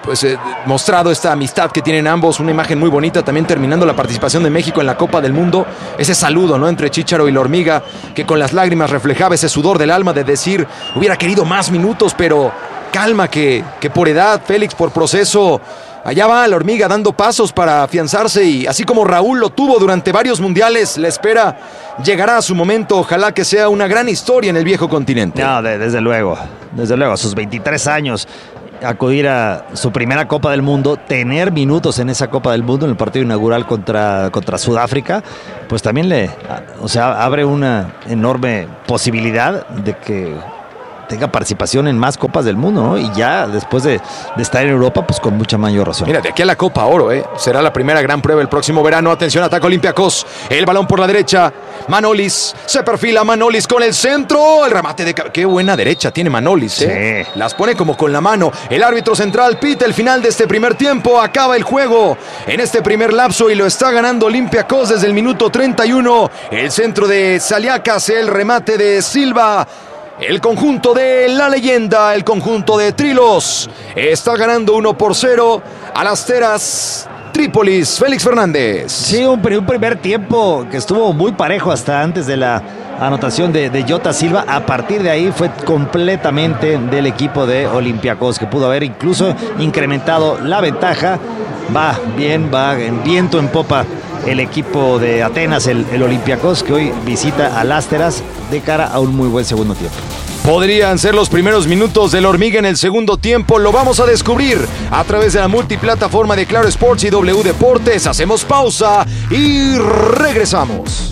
pues eh, mostrado esta amistad que tienen ambos, una imagen muy bonita, también terminando la participación de México en la Copa del Mundo, ese saludo, ¿no?, entre Chícharo y la Hormiga, que con las lágrimas reflejaba ese sudor del alma de decir, hubiera querido más minutos, pero calma, que, que por edad, Félix, por proceso, allá va la Hormiga dando pasos para afianzarse, y así como Raúl lo tuvo durante varios mundiales, la espera llegará a su momento. Ojalá que sea una gran historia en el viejo continente. No, de, desde luego, desde luego, a sus veintitrés años, acudir a su primera Copa del Mundo, tener minutos en esa Copa del Mundo, en el partido inaugural contra, contra Sudáfrica, pues también le, o sea, abre una enorme posibilidad de que tenga participación en más Copas del Mundo, ¿no? Y ya después de, de estar en Europa, pues con mucha mayor razón. Mira, de aquí a la Copa Oro, ¿eh? Será la primera gran prueba el próximo verano. Atención, ataca Olympiacos. El balón por la derecha. Manolis. Se perfila Manolis con el centro. El remate de... Qué buena derecha tiene Manolis, ¿eh? Sí. Las pone como con la mano. El árbitro central pita el final de este primer tiempo. Acaba el juego en este primer lapso y lo está ganando Olympiacos desde el minuto treinta y uno. El centro de Saliacas, el remate de Silva. El conjunto de la leyenda, el conjunto de Trilos, está ganando uno por cero a las Teras Trípolis. Félix Fernández. Sí, un, un primer tiempo que estuvo muy parejo hasta antes de la anotación de, de Jota Silva. A partir de ahí fue completamente del equipo de Olympiacos, que pudo haber incluso incrementado la ventaja. Va bien, va en viento en popa el equipo de Atenas, el, el Olympiacos, que hoy visita a las Teras de cara a un muy buen segundo tiempo. Podrían ser los primeros minutos de la Hormiga en el segundo tiempo. Lo vamos a descubrir a través de la multiplataforma de Claro Sports y W Deportes. Hacemos pausa y regresamos.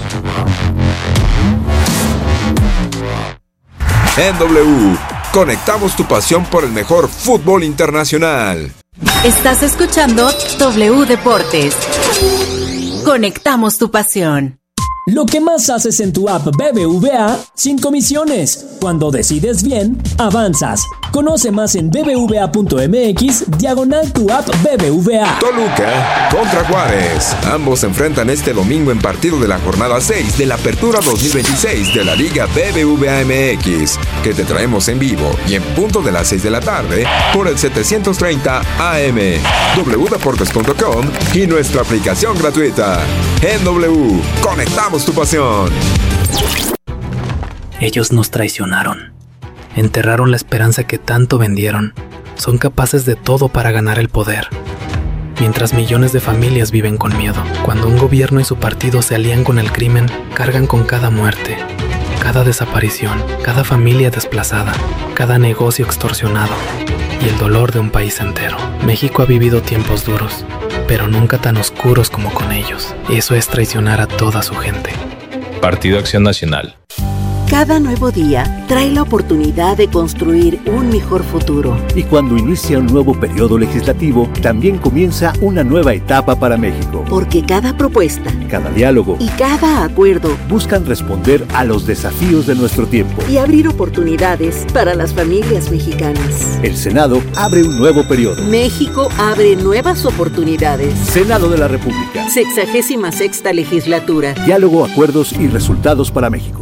En W, conectamos tu pasión por el mejor fútbol internacional. Estás escuchando W Deportes. Conectamos tu pasión. Lo que más haces en tu app B B V A sin comisiones. Cuando decides bien, avanzas. Conoce más en bbva.mx diagonal tu app B B V A. Toluca contra Juárez. Ambos se enfrentan este domingo en partido de la jornada seis de la Apertura dos mil veintiséis de la Liga B B V A M X, que te traemos en vivo y en punto de las seis de la tarde por el setecientos treinta A M, w deportes punto com y nuestra aplicación gratuita. En W, conectamos tu pasión. Ellos nos traicionaron. Enterraron la esperanza que tanto vendieron. Son capaces de todo para ganar el poder. Mientras millones de familias viven con miedo. Cuando un gobierno y su partido se alían con el crimen, cargan con cada muerte, cada desaparición, cada familia desplazada, cada negocio extorsionado y el dolor de un país entero. México ha vivido tiempos duros, pero nunca tan oscuros como con ellos. Eso es traicionar a toda su gente. Partido Acción Nacional. Cada nuevo día trae la oportunidad de construir un mejor futuro. Y cuando inicia un nuevo periodo legislativo, también comienza una nueva etapa para México. Porque cada propuesta, cada diálogo y cada acuerdo buscan responder a los desafíos de nuestro tiempo y abrir oportunidades para las familias mexicanas. El Senado abre un nuevo periodo. México abre nuevas oportunidades. Senado de la República. Sexagésima sexta legislatura. Diálogo, acuerdos y resultados para México.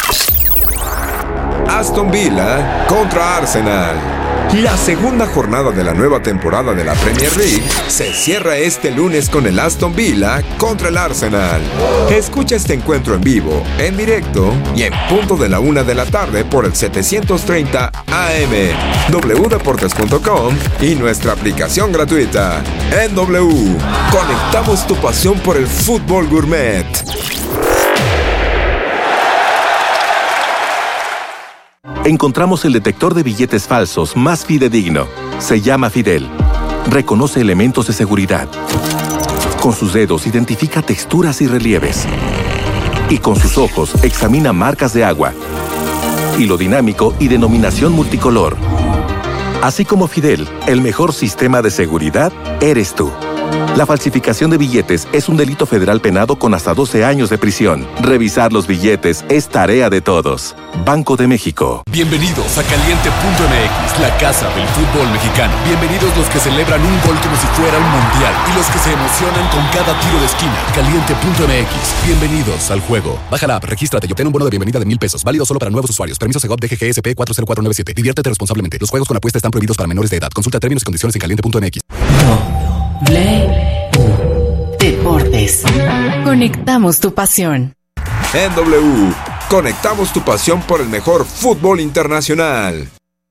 Aston Villa contra Arsenal. La segunda jornada de la nueva temporada de la Premier League se cierra este lunes con el Aston Villa contra el Arsenal. Escucha este encuentro en vivo, en directo y en punto de la una de la tarde por el setecientos treinta A M, w deportes punto com y nuestra aplicación gratuita. En W, conectamos tu pasión por el fútbol gourmet. Encontramos el detector de billetes falsos más fidedigno. Se llama Fidel. Reconoce elementos de seguridad. Con sus dedos identifica texturas y relieves. Y con sus ojos examina marcas de agua, hilo dinámico y denominación multicolor. Así como Fidel, el mejor sistema de seguridad eres tú. La falsificación de billetes es un delito federal penado con hasta doce años de prisión. Revisar los billetes es tarea de todos. Banco de México. Bienvenidos a Caliente punto M X, la casa del fútbol mexicano. Bienvenidos los que celebran un gol como si fuera un mundial y los que se emocionan con cada tiro de esquina. Caliente punto M X. Bienvenidos al juego. Baja la app, regístrate y obtén un bono de bienvenida de mil pesos. Válido solo para nuevos usuarios. Permiso Segov D G G S P cuatro cero cuatro nueve siete. Diviértete responsablemente. Los juegos con apuesta están prohibidos para menores de edad. Consulta términos y condiciones en caliente punto M X. Deportes. Conectamos tu pasión. En W, conectamos tu pasión por el mejor fútbol internacional.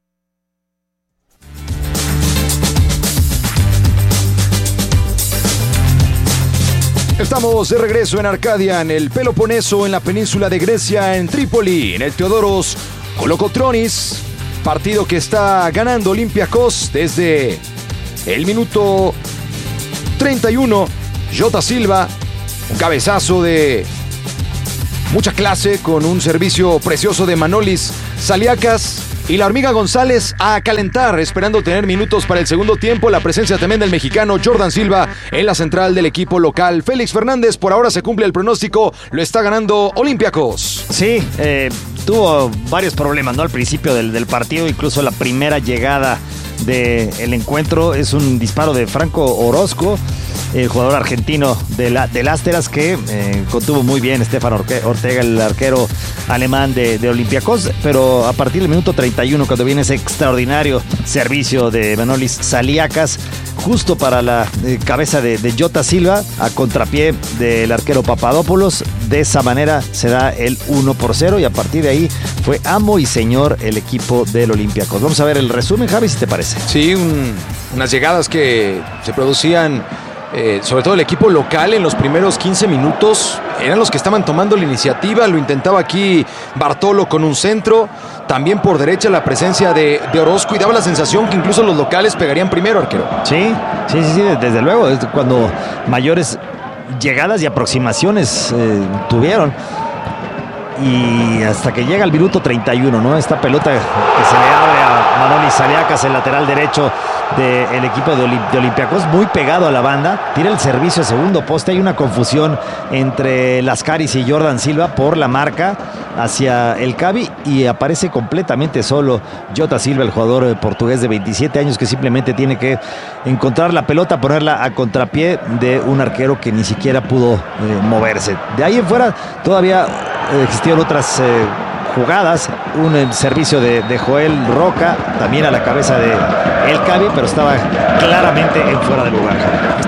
Estamos de regreso en Arcadia, en el Peloponeso, en la península de Grecia, en Trípoli, en el Teodoros Kolokotronis. Partido que está ganando Olympiacos desde el minuto treinta y uno. Jota Silva, un cabezazo de mucha clase con un servicio precioso de Manolis Saliakas. Y la Hormiga González a calentar, esperando tener minutos para el segundo tiempo. La presencia también del mexicano Jordan Silva en la central del equipo local. Félix Fernández, por ahora se cumple el pronóstico, lo está ganando Olympiacos. Sí, eh, tuvo varios problemas, ¿no? Al principio del, del partido, incluso la primera llegada del encuentro es un disparo de Franco Orozco, el jugador argentino de la, del Asteras, que eh, contuvo muy bien Stefan Ortega, el arquero alemán de, de Olympiacos, pero a partir del minuto treinta y uno, cuando viene ese extraordinario servicio de Manolis Saliakas, justo para la eh, cabeza de, de Jota Silva, a contrapié del arquero Papadopoulos, de esa manera se da el uno por cero y a partir de ahí fue amo y señor el equipo del Olympiacos. Vamos a ver el resumen, Javi, si te parece. Sí, un, unas llegadas que se producían, eh, sobre todo el equipo local en los primeros quince minutos, eran los que estaban tomando la iniciativa. Lo intentaba aquí Bartolo con un centro, también por derecha la presencia de, de Orozco, y daba la sensación que incluso los locales pegarían primero, arquero. Sí, sí, sí, sí, desde luego, es cuando mayores llegadas y aproximaciones eh, tuvieron. Y hasta que llega el minuto treinta y uno, ¿no? Esta pelota que se le abre a Manolis Saliakas, el lateral derecho del equipo de, Olim- de Olympiacos, muy pegado a la banda, tira el servicio a segundo poste. Hay una confusión entre Lascaris y Jordan Silva por la marca hacia el Cavi y aparece completamente solo Jota Silva, el jugador portugués de veintisiete años, que simplemente tiene que encontrar la pelota, ponerla a contrapié de un arquero que ni siquiera pudo eh, moverse. De ahí en fuera todavía existieron otras eh, jugadas, un eh, servicio de, de Joel Roca, también a la cabeza de El Cavi, pero estaba claramente en fuera de lugar.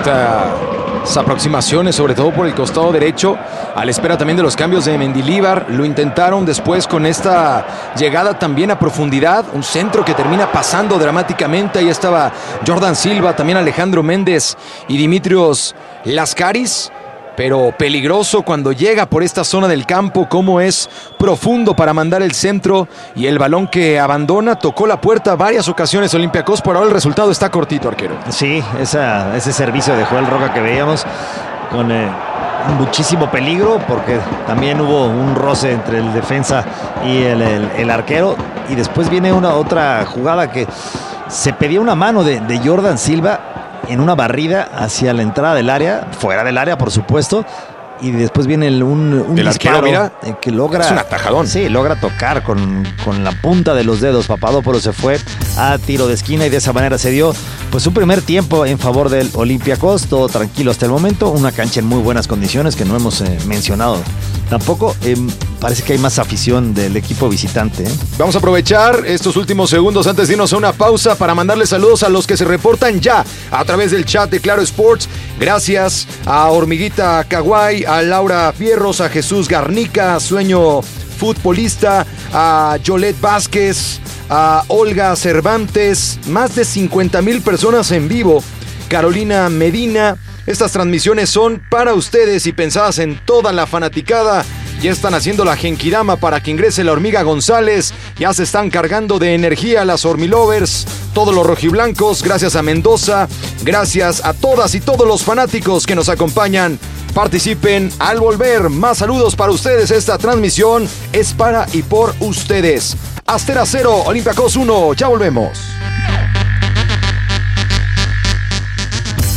Estas aproximaciones, sobre todo por el costado derecho, a la espera también de los cambios de Mendilíbar. Lo intentaron después con esta llegada también a profundidad, un centro que termina pasando dramáticamente. Ahí estaba Jordan Silva, también Alejandro Méndez y Dimitrios Lascaris. Pero peligroso cuando llega por esta zona del campo, como es profundo para mandar el centro, y el balón que abandona tocó la puerta varias ocasiones Olympiacos. Por ahora el resultado está cortito, arquero. Sí, esa, ese servicio de Joel Roca que veíamos con eh, muchísimo peligro, porque también hubo un roce entre el defensa y el, el, el arquero, y después viene una otra jugada que se pedía una mano de, de Jordan Silva en una barrida hacia la entrada del área, fuera del área por supuesto, y después viene el, un, un el disparo arquero, mira, eh, que logra, es un atajadón. Sí, logra tocar con, con la punta de los dedos. Papadopoulos se fue a tiro de esquina y de esa manera se dio pues un primer tiempo en favor del Olympiacos, todo tranquilo hasta el momento, una cancha en muy buenas condiciones que no hemos eh, mencionado tampoco. Eh, parece que hay más afición del equipo visitante. ¿eh? Vamos a aprovechar estos últimos segundos antes de irnos a una pausa para mandarle saludos a los que se reportan ya a través del chat de Claro Sports. Gracias a Hormiguita Caguay, a Laura Fierros, a Jesús Garnica, Sueño Futbolista, a Yolet Vázquez, a Olga Cervantes, más de cincuenta mil personas en vivo, Carolina Medina. Estas transmisiones son para ustedes y pensadas en toda la fanaticada. Ya están haciendo la genkidama para que ingrese la Hormiga González. Ya se están cargando de energía las Hormilovers, todos los rojiblancos. Gracias a Mendoza, gracias a todas y todos los fanáticos que nos acompañan. Participen al volver. Más saludos para ustedes. Esta transmisión es para y por ustedes. Astera cero, Olympiacos uno. Ya volvemos.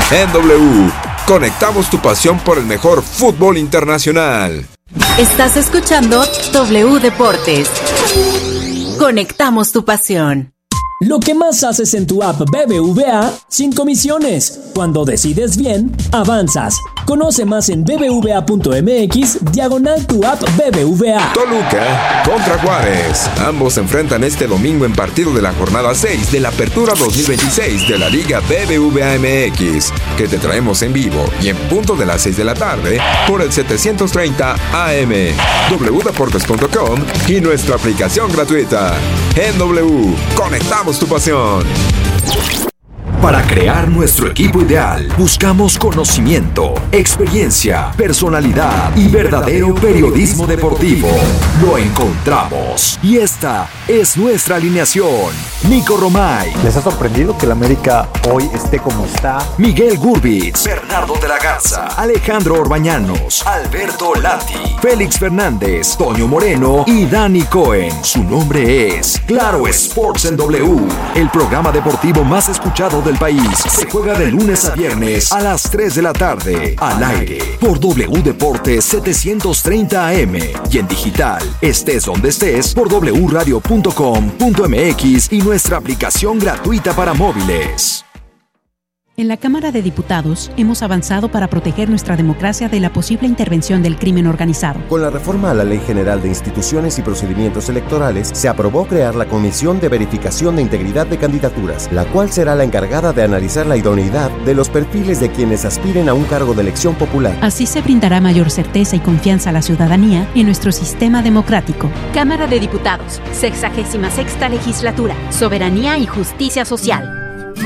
En W, conectamos tu pasión por el mejor fútbol internacional. Estás escuchando W Deportes. Conectamos tu pasión. Lo que más haces en tu app B B V A sin comisiones. Cuando decides bien, avanzas. Conoce más en bbva.mx diagonal tu app B B V A. Toluca contra Juárez. Ambos se enfrentan este domingo en partido de la jornada seis de la Apertura dos mil veintiséis de la Liga B B V A M X, que te traemos en vivo y en punto de las seis de la tarde por el setecientos treinta A M, w deportes punto com y nuestra aplicación gratuita. En W, conectamos tu pasión. Para crear nuestro equipo ideal, buscamos conocimiento, experiencia, personalidad y verdadero periodismo deportivo. Lo encontramos. Y esta es nuestra alineación. Nico Romay. ¿Les ha sorprendido que el América hoy esté como está? Miguel Gurbitz. Bernardo de la Garza. Alejandro Orbañanos. Alberto Lati. Félix Fernández. Toño Moreno y Dani Cohen. Su nombre es Claro Sports en W, el programa deportivo más escuchado del país. Se juega de lunes a viernes a las tres de la tarde, al aire, por W Deportes setecientos treinta A M y en digital, estés donde estés, por w radio punto com punto m x y nuestra aplicación gratuita para móviles. En la Cámara de Diputados hemos avanzado para proteger nuestra democracia de la posible intervención del crimen organizado. Con la reforma a la Ley General de Instituciones y Procedimientos Electorales, se aprobó crear la Comisión de Verificación de Integridad de Candidaturas, la cual será la encargada de analizar la idoneidad de los perfiles de quienes aspiren a un cargo de elección popular. Así se brindará mayor certeza y confianza a la ciudadanía en nuestro sistema democrático. Cámara de Diputados, sexagésima sexta legislatura, soberanía y justicia social.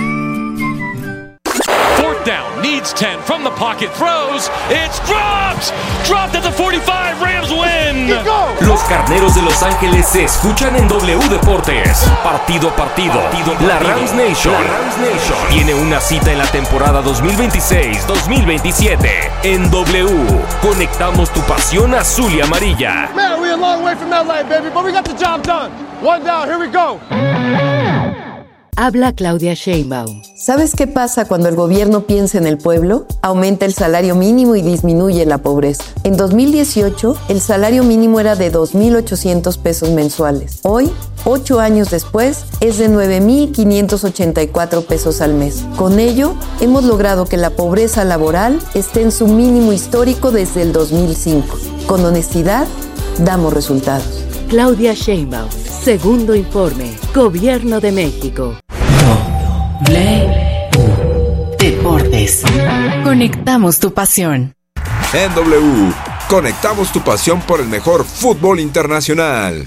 Down, needs ten from the pocket, throws, it's dropped, dropped at the forty-five, Rams win. Los Carneros de Los Ángeles se escuchan en W Deportes, partido a partido. partido, partido. La Rams Nation, la Rams Nation tiene una cita en la temporada dos mil veintiséis dos mil veintisiete. En W, conectamos tu pasión azul y amarilla. Man, we're a long way from L A, baby, but we got the job done. One down, here we go. Habla Claudia Sheinbaum. ¿Sabes qué pasa cuando el gobierno piensa en el pueblo? Aumenta el salario mínimo y disminuye la pobreza. En dos mil dieciocho, el salario mínimo era de dos mil ochocientos pesos mensuales. Hoy, ocho años después, es de nueve mil quinientos ochenta y cuatro pesos al mes. Con ello, hemos logrado que la pobreza laboral esté en su mínimo histórico desde el dos mil cinco. Con honestidad, damos resultados. Claudia Sheinbaum, segundo informe, Gobierno de México. W Deportes. Conectamos tu pasión. En W, conectamos tu pasión por el mejor fútbol internacional.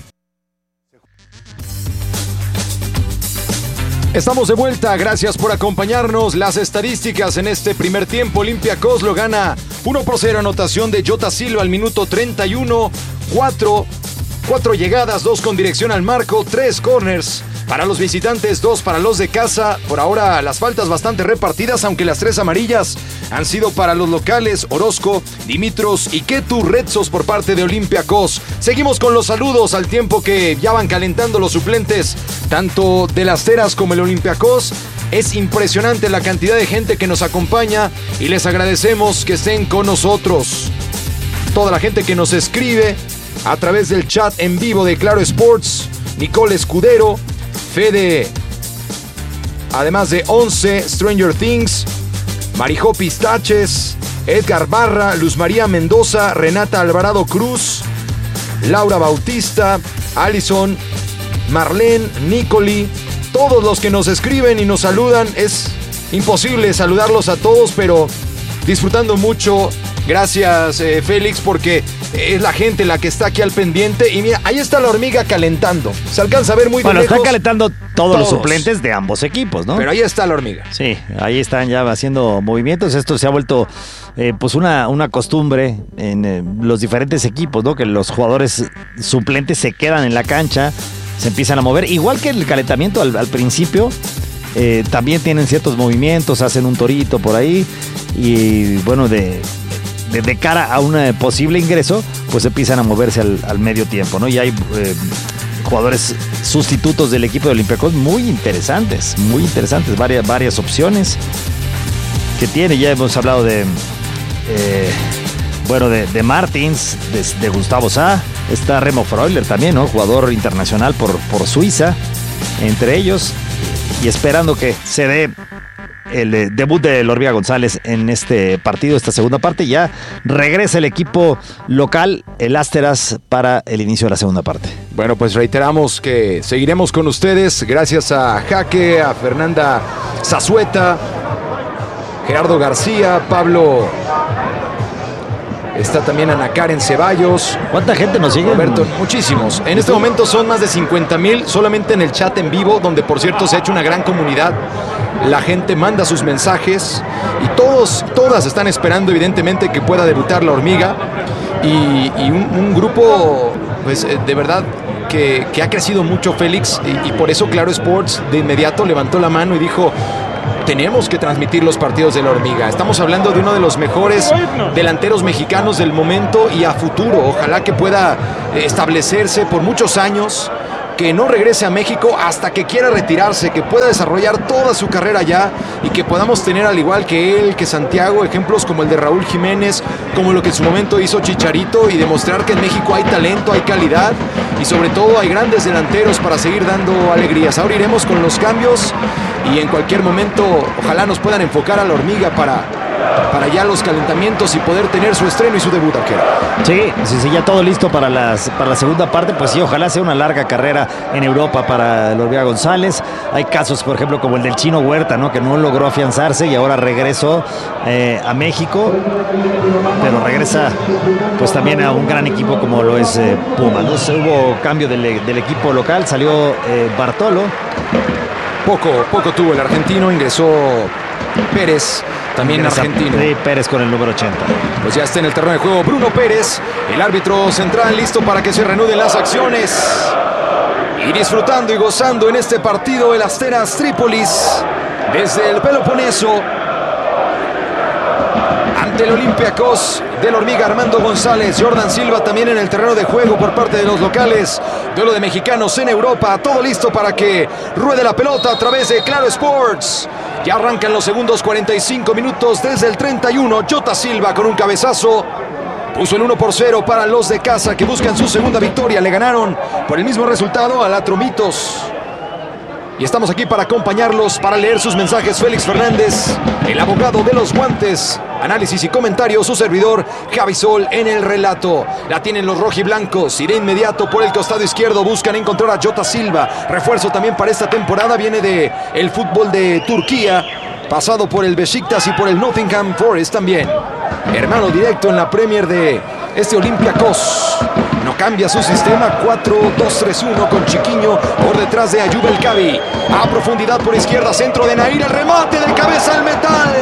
Estamos de vuelta, gracias por acompañarnos. Las estadísticas en este primer tiempo: Olympiacos lo gana uno por cero, anotación de Jota Silva al minuto treinta y uno, cuatro, cuatro llegadas, dos con dirección al marco, tres corners para los visitantes, dos para los de casa. Por ahora las faltas bastante repartidas, aunque las tres amarillas han sido para los locales: Orozco, Dimitros y Ketu Retsos por parte de Olympiacos. Seguimos con los saludos al tiempo que ya van calentando los suplentes, tanto de las Teras como el Olympiacos. Es impresionante la cantidad de gente que nos acompaña y les agradecemos que estén con nosotros. Toda la gente que nos escribe a través del chat en vivo de Claro Sports: Nicole Escudero, Fede, además de once, Stranger Things, Marijó Pistaches, Edgar Barra, Luz María Mendoza, Renata Alvarado Cruz, Laura Bautista, Alison, Marlene, Nicoli, todos los que nos escriben y nos saludan. Es imposible saludarlos a todos, pero disfrutando mucho. Gracias, eh, Félix, porque es la gente la que está aquí al pendiente. Y mira, ahí está la hormiga calentando. Se alcanza a ver muy de bueno, lejos. Bueno, están calentando todos, todos los suplentes de ambos equipos, ¿no? Pero ahí está la hormiga. Sí, ahí están ya haciendo movimientos. Esto se ha vuelto eh, pues una, una costumbre en eh, los diferentes equipos, ¿no? Que los jugadores suplentes se quedan en la cancha, se empiezan a mover. Igual que el calentamiento al, al principio, eh, también tienen ciertos movimientos, hacen un torito por ahí. Y bueno, de... De, de cara a un eh, posible ingreso, pues empiezan a moverse al, al medio tiempo, ¿no? Y hay eh, jugadores sustitutos del equipo de Olympiacos muy interesantes, muy interesantes, varias, varias opciones que tiene. Ya hemos hablado de, eh, bueno, de, de Martins, de, de Gustavo Sá. Está Remo Freuler también, ¿no? Jugador internacional por, por Suiza, entre ellos. Y esperando que se dé el eh, debut de Hormiga González en este partido, esta segunda parte. Ya regresa el equipo local, el Asteras, para el inicio de la segunda parte. Bueno, pues reiteramos que seguiremos con ustedes. Gracias a Jaque, a Fernanda Zazueta, Gerardo García, Pablo. Está también Ana Karen Ceballos. ¿Cuánta gente nos sigue? Roberto, muchísimos. En este momento son más de cincuenta mil solamente en el chat en vivo, donde por cierto se ha hecho una gran comunidad. La gente manda sus mensajes y todos, todas están esperando evidentemente que pueda debutar la Hormiga. Y, y un, un grupo, pues de verdad, que, que ha crecido mucho, Félix. Y, y por eso Claro Sports de inmediato levantó la mano y dijo: tenemos que transmitir los partidos de la Hormiga. Estamos hablando de uno de los mejores delanteros mexicanos del momento y a futuro. Ojalá que pueda establecerse por muchos años, que no regrese a México hasta que quiera retirarse, que pueda desarrollar toda su carrera allá y que podamos tener, al igual que él, que Santiago, ejemplos como el de Raúl Jiménez, como lo que en su momento hizo Chicharito, y demostrar que en México hay talento, hay calidad y sobre todo hay grandes delanteros para seguir dando alegrías. Ahora iremos con los cambios y en cualquier momento ojalá nos puedan enfocar a la Hormiga para, para ya los calentamientos y poder tener su estreno y su debut, arquero. Sí, sí, sí, ya todo listo para, las, para la segunda parte. Pues sí, ojalá sea una larga carrera en Europa para Hormiga González. Hay casos, por ejemplo, como el del Chino Huerta, ¿no? Que no logró afianzarse y ahora regresó eh, a México, pero regresa pues también a un gran equipo como lo es eh, Puma, ¿no? Hubo cambio del, del equipo local, salió eh, Bartolo. Poco, poco tuvo el argentino, ingresó Pérez, también Ingresa, argentino. Sí, Pérez con el número ochenta. Pues ya está en el terreno de juego Bruno Pérez, el árbitro central, listo para que se reanuden las acciones. Y disfrutando y gozando en este partido el Asteras Trípolis desde el Peloponeso ante el Olympiacos del Hormiga. Armando González, Jordan Silva también en el terreno de juego por parte de los locales. Duelo de mexicanos en Europa, todo listo para que ruede la pelota a través de Claro Sports. Ya arrancan los segundos cuarenta y cinco minutos desde el treinta y uno. Jota Silva con un cabezazo puso el uno por cero para los de casa, que buscan su segunda victoria. Le ganaron por el mismo resultado a Latromitos. Y estamos aquí para acompañarlos, para leer sus mensajes. Félix Fernández, el abogado de los guantes. Análisis y comentarios, su servidor Javi Sol en el relato. La tienen los rojiblancos y de inmediato por el costado izquierdo buscan encontrar a Jota Silva. Refuerzo también para esta temporada, viene de el fútbol de Turquía, pasado por el Beşiktaş y por el Nottingham Forest también. Hermano directo en la Premier de este Olympiacos. No cambia su sistema, cuatro dos tres uno con Chiquiño por detrás de Ayub El Kabi. A profundidad por izquierda, centro de Nair, el remate de cabeza al metal.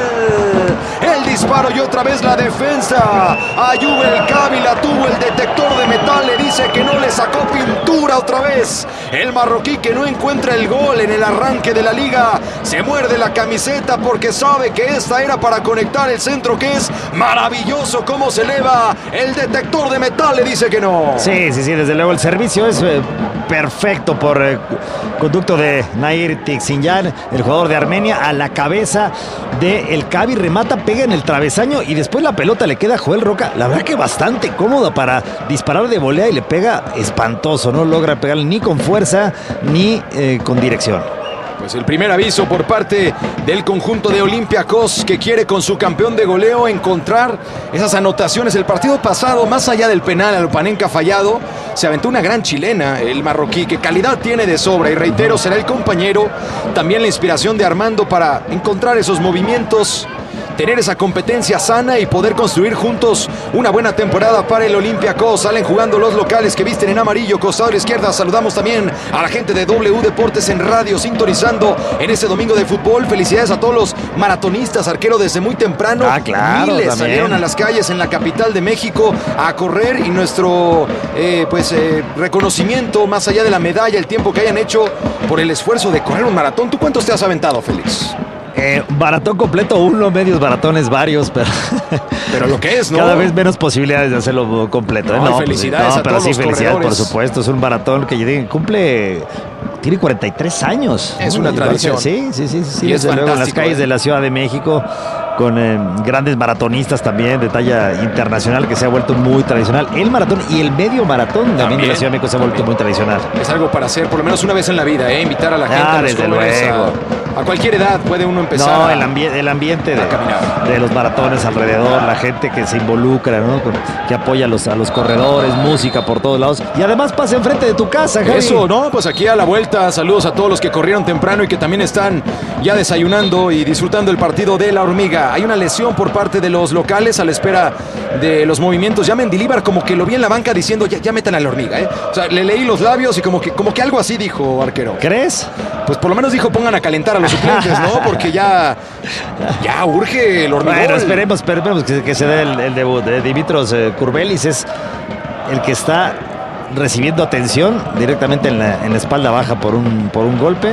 El disparo y otra vez la defensa. Ayub El Kabi la tuvo, el detector de metal le dice que no, le sacó pintura otra vez. El marroquí, que no encuentra el gol en el arranque de la liga, se muerde la camiseta porque sabe que esta era para conectar el centro, que es maravilloso cómo se eleva. El detector de metal le dice que no. Sí, sí, sí, desde luego el servicio es eh, perfecto por eh, conducto de Nair Tiksinyan, el jugador de Armenia, a la cabeza de El Kabi, remata, pega en el travesaño y después la pelota le queda a Joel Roca. La verdad que bastante cómoda para disparar de volea y le pega espantoso, no logra pegarle ni con fuerza ni eh, con dirección. Pues el primer aviso por parte del conjunto de Olympiacos, que quiere con su campeón de goleo encontrar esas anotaciones. El partido pasado, más allá del penal al Panenka fallado, se aventó una gran chilena el marroquí, que calidad tiene de sobra, y reitero, será el compañero, también la inspiración de Armando para encontrar esos movimientos, tener esa competencia sana y poder construir juntos una buena temporada para el Olympiacos. Salen jugando los locales, que visten en amarillo, costado a la izquierda. Saludamos también a la gente de W Deportes en radio, sintonizando en este domingo de fútbol. Felicidades a todos los maratonistas, arquero, desde muy temprano. Ah, claro, Miles también salieron a las calles en la capital de México a correr, y nuestro eh, pues eh, reconocimiento, más allá de la medalla, el tiempo que hayan hecho por el esfuerzo de correr un maratón. ¿Tú cuántos te has aventado, Félix? Eh, maratón completo, uno, medios maratones, varios, pero... pero lo que es, ¿no? Cada vez menos posibilidades de hacerlo completo. No, ¿eh? No, felicidades pues, no, a pero todos sí, los felicidades, corredores. por supuesto. Es un maratón que cumple Tiene cuarenta y tres años. Es una tradición. Sí, sí, sí, sí. Y es desde luego en las calles eh. de la Ciudad de México, con eh, grandes maratonistas también de talla internacional, que se ha vuelto muy tradicional. El maratón y el medio maratón también, también de la Ciudad de México se ha vuelto muy tradicional. Es algo para hacer por lo menos una vez en la vida, ¿eh? Invitar a la gente, ah, a los desde jóvenes, luego. A, a cualquier edad puede uno empezar. No, a, el, ambi el ambiente de, de los maratones alrededor, la gente que se involucra, ¿no? Que apoya a los, a los corredores, música por todos lados. Y además pasa enfrente de tu casa, Javi. Eso, ¿no? Pues aquí a la vuelta, saludos a todos los que corrieron temprano y que también están ya desayunando y disfrutando el partido de la Hormiga. Hay una lesión por parte de los locales a la espera de los movimientos. Ya Mendilíbar como que lo vi en la banca diciendo ya, ya metan a la Hormiga, ¿eh? O sea, le leí los labios y como que, como que algo así dijo Arquero. ¿Crees? Pues por lo menos dijo pongan a calentar a los suplentes, ¿no? Porque ya, ya urge el hormigón. Bueno, esperemos, esperemos que, que se dé el, el debut. Eh, Dimitros eh, Kurbelis es el que está recibiendo atención directamente en la, en la espalda baja por un, por un golpe.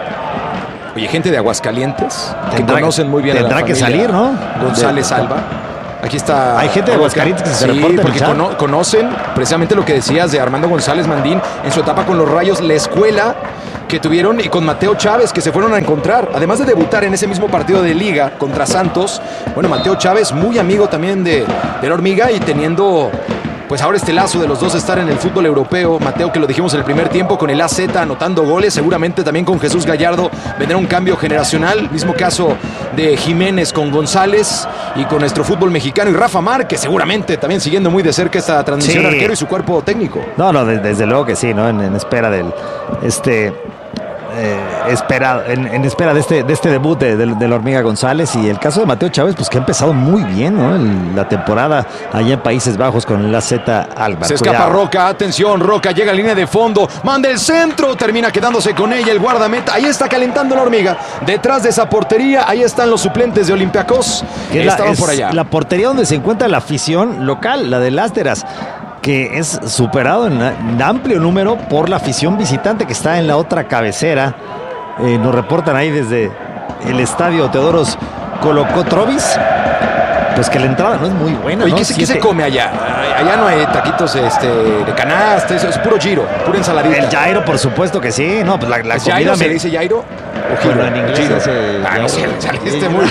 Oye, gente de Aguascalientes que tendrá, conocen muy bien tendrá a la que salir, ¿no? González de, Alba. Aquí está. Hay gente de Aguascalientes que se sí, reporta porque cono conocen precisamente lo que decías de Armando González Mandín en su etapa con los Rayos, la escuela que tuvieron y con Mateo Chávez que se fueron a encontrar, además de debutar en ese mismo partido de Liga contra Santos. Bueno, Mateo Chávez muy amigo también de, de la Hormiga y teniendo pues ahora este lazo de los dos estar en el fútbol europeo. Mateo, que lo dijimos en el primer tiempo con el A Z anotando goles, seguramente también con Jesús Gallardo vendrá un cambio generacional. Mismo caso de Jiménez con González y con nuestro fútbol mexicano y Rafa Márquez, seguramente también siguiendo muy de cerca esta transmisión, sí. Arquero y su cuerpo técnico. No, no, de, desde luego que sí, ¿no? En, en espera del este eh, espera, en, en espera de este, de este debut de, de, de la Hormiga González. Y el caso de Mateo Chávez, pues que ha empezado muy bien, ¿no? El, la temporada allá en Países Bajos con el A Z Alba. Se escapa Cuidado. Roca, atención, Roca llega a línea de fondo, manda el centro, termina quedándose con ella el guardameta. Ahí está calentando la Hormiga. Detrás de esa portería, ahí están los suplentes de Olympiacos. Que estaban por allá. La portería donde se encuentra la afición local, la de Lásteras, que es superado en, en amplio número por la afición visitante que está en la otra cabecera. Eh, nos reportan ahí desde el estadio Teodoros Kolokotrovis, pues que la entrada no es muy buena. Oye, ¿no? ¿qué, se, ¿qué se come allá? Allá no hay taquitos este, de canasta, es puro giro, pura ensaladita. El gyro, por supuesto que sí. No, pues la, la comida gyro, me... ¿se le dice gyro? O giro, en inglés giro. Ese... Ah, no sé, saliste muy...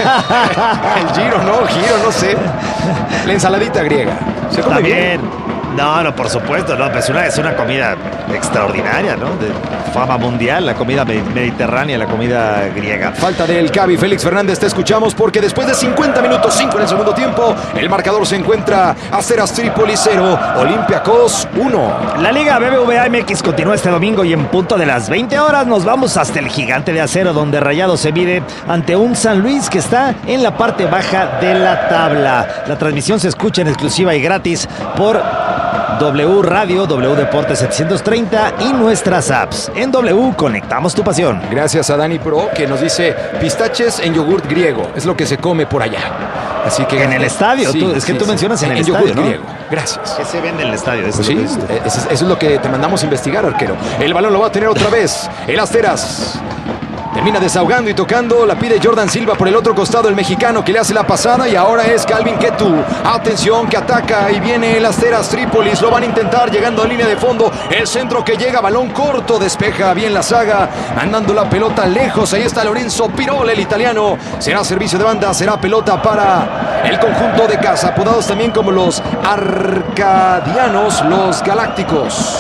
El giro, no, giro, no sé. La ensaladita griega. ¿Se come bien? bien? No, no, por supuesto, no, pues una, es una comida extraordinaria, ¿no? De fama mundial, la comida mediterránea, la comida griega. Falta del Cavi, Félix Fernández, te escuchamos porque después de cincuenta minutos, cinco en el segundo tiempo, el marcador se encuentra Asteras Trípoli cero, Olympiacos uno. La Liga B B V A M X continúa este domingo y en punto de las veinte horas nos vamos hasta el Gigante de Acero, donde Rayados se mide ante un San Luis que está en la parte baja de la tabla. La transmisión se escucha en exclusiva y gratis por W Radio, W Deportes setecientos treinta y nuestras apps. En W conectamos tu pasión. Gracias a Dani Pro, que nos dice pistaches en yogurt griego. Es lo que se come por allá. Así que en el estadio, sí, tú, es que sí, tú sí. mencionas en, en el en estadio, yogur ¿no? griego. Gracias. ¿Qué se vende en el estadio? Eso, pues sí, es, eso es lo que te mandamos investigar, Arquero. El balón lo va a tener otra vez el Asteras. Termina desahogando y tocando, la pide Jordan Silva por el otro costado, el mexicano que le hace la pasada y ahora es Calvin Ketu. Atención que ataca y viene el Asteras Trípolis, lo van a intentar llegando a línea de fondo, el centro que llega, balón corto, despeja bien la saga, mandando la pelota lejos, ahí está Lorenzo Pirol, el italiano, será servicio de banda, será pelota para el conjunto de casa, apodados también como los Arcadianos, los Galácticos.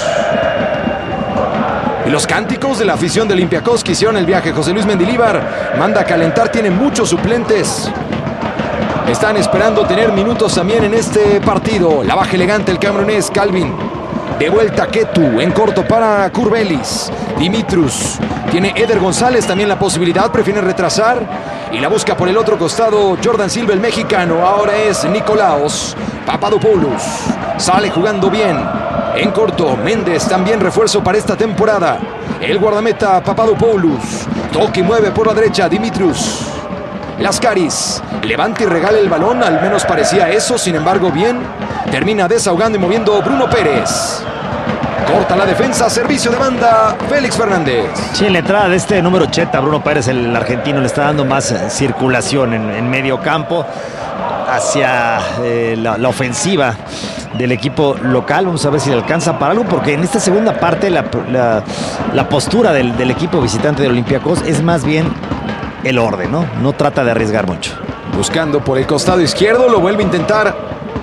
Y los cánticos de la afición de Olympiacos que hicieron el viaje. José Luis Mendilíbar manda a calentar, tiene muchos suplentes. Están esperando tener minutos también en este partido. La baja elegante el camerunés Calvin. De vuelta Ketu, en corto para Kurbelis. Dimitrus. Tiene Eder González también la posibilidad, prefiere retrasar. Y la busca por el otro costado Jordan Silva, el mexicano. Ahora es Nicolaos Papadopoulos. Sale jugando bien. En corto, Méndez también refuerzo para esta temporada. El guardameta Papadopoulos. Toque y mueve por la derecha Dimitrius. Lascaris levanta y regala el balón, al menos parecía eso, sin embargo bien. Termina desahogando y moviendo Bruno Pérez. Corta la defensa, servicio de banda, Félix Fernández. Sí, en la entrada de este número ochenta, Bruno Pérez, el argentino, le está dando más circulación en, en medio campo. hacia eh, la, la ofensiva del equipo local. Vamos a ver si le alcanza para algo, porque en esta segunda parte la, la, la postura del, del equipo visitante del Olympiacos es más bien el orden, ¿no? No trata de arriesgar mucho. Buscando por el costado izquierdo, lo vuelve a intentar.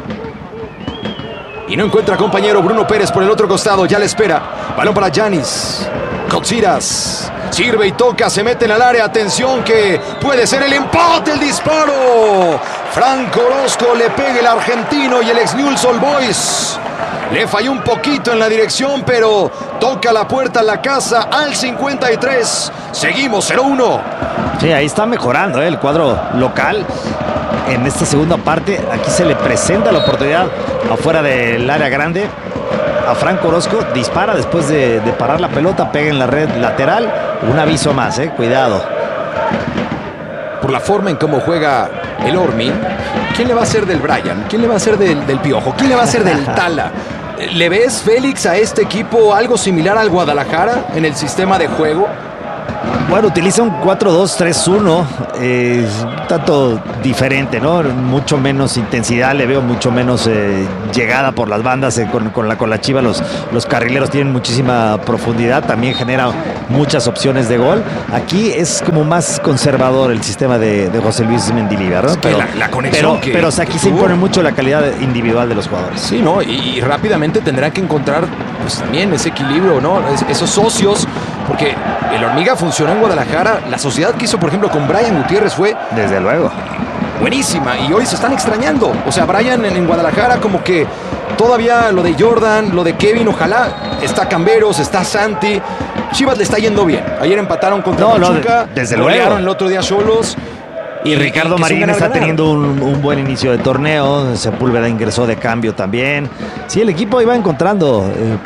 Y no encuentra compañero. Bruno Pérez por el otro costado, ya le espera. Balón para Giannis. Cotsiras. Sirve y toca, se mete en el área. Atención que puede ser el empate, el disparo. Franco Orozco le pega el argentino y el ex Newell's Old Boys. Le falló un poquito en la dirección, pero toca la puerta a la casa al cincuenta y tres. Seguimos cero uno. Sí, ahí está mejorando ¿eh? el cuadro local. En esta segunda parte, aquí se le presenta la oportunidad afuera del área grande a Franco Orozco. Dispara después de, de parar la pelota, pega en la red lateral. Un aviso más, ¿eh? Cuidado. Por la forma en cómo juega el Ormi, ¿quién le va a hacer del Brian? ¿Quién le va a hacer del, del Piojo? ¿Quién le va a hacer del Tala? ¿Le ves, Félix, a este equipo algo similar al Guadalajara en el sistema de juego? Bueno, utiliza un cuatro dos tres uno, eh, un tanto diferente, ¿no? Mucho menos intensidad, le veo mucho menos eh, llegada por las bandas eh, con, con, la, con la Chiva. Los, los carrileros tienen muchísima profundidad, también genera muchas opciones de gol. Aquí es como más conservador el sistema de, de José Luis Mendilibar, ¿no? Es que pero, la, la conexión pero, que, pero o sea, aquí que se tuvo. impone mucho la calidad individual de los jugadores. Sí, ¿no? Y, y rápidamente tendrán que encontrar pues también ese equilibrio, ¿no? Es, esos socios, porque el Hormiga funcionó en Guadalajara. La sociedad que hizo, por ejemplo, con Brian Gutiérrez fue... Desde luego. Buenísima. Y hoy se están extrañando. O sea, Brian en, en Guadalajara como que todavía lo de Jordan, lo de Kevin, ojalá. Está Camberos, está Santi. Chivas le está yendo bien. Ayer empataron contra No, Pachuca. no, desde golearon luego. el otro día Xolos. Y Ricardo que Marín son está ganar, teniendo un, un buen inicio de torneo. Sepúlveda ingresó de cambio también. Sí, el equipo iba encontrando eh,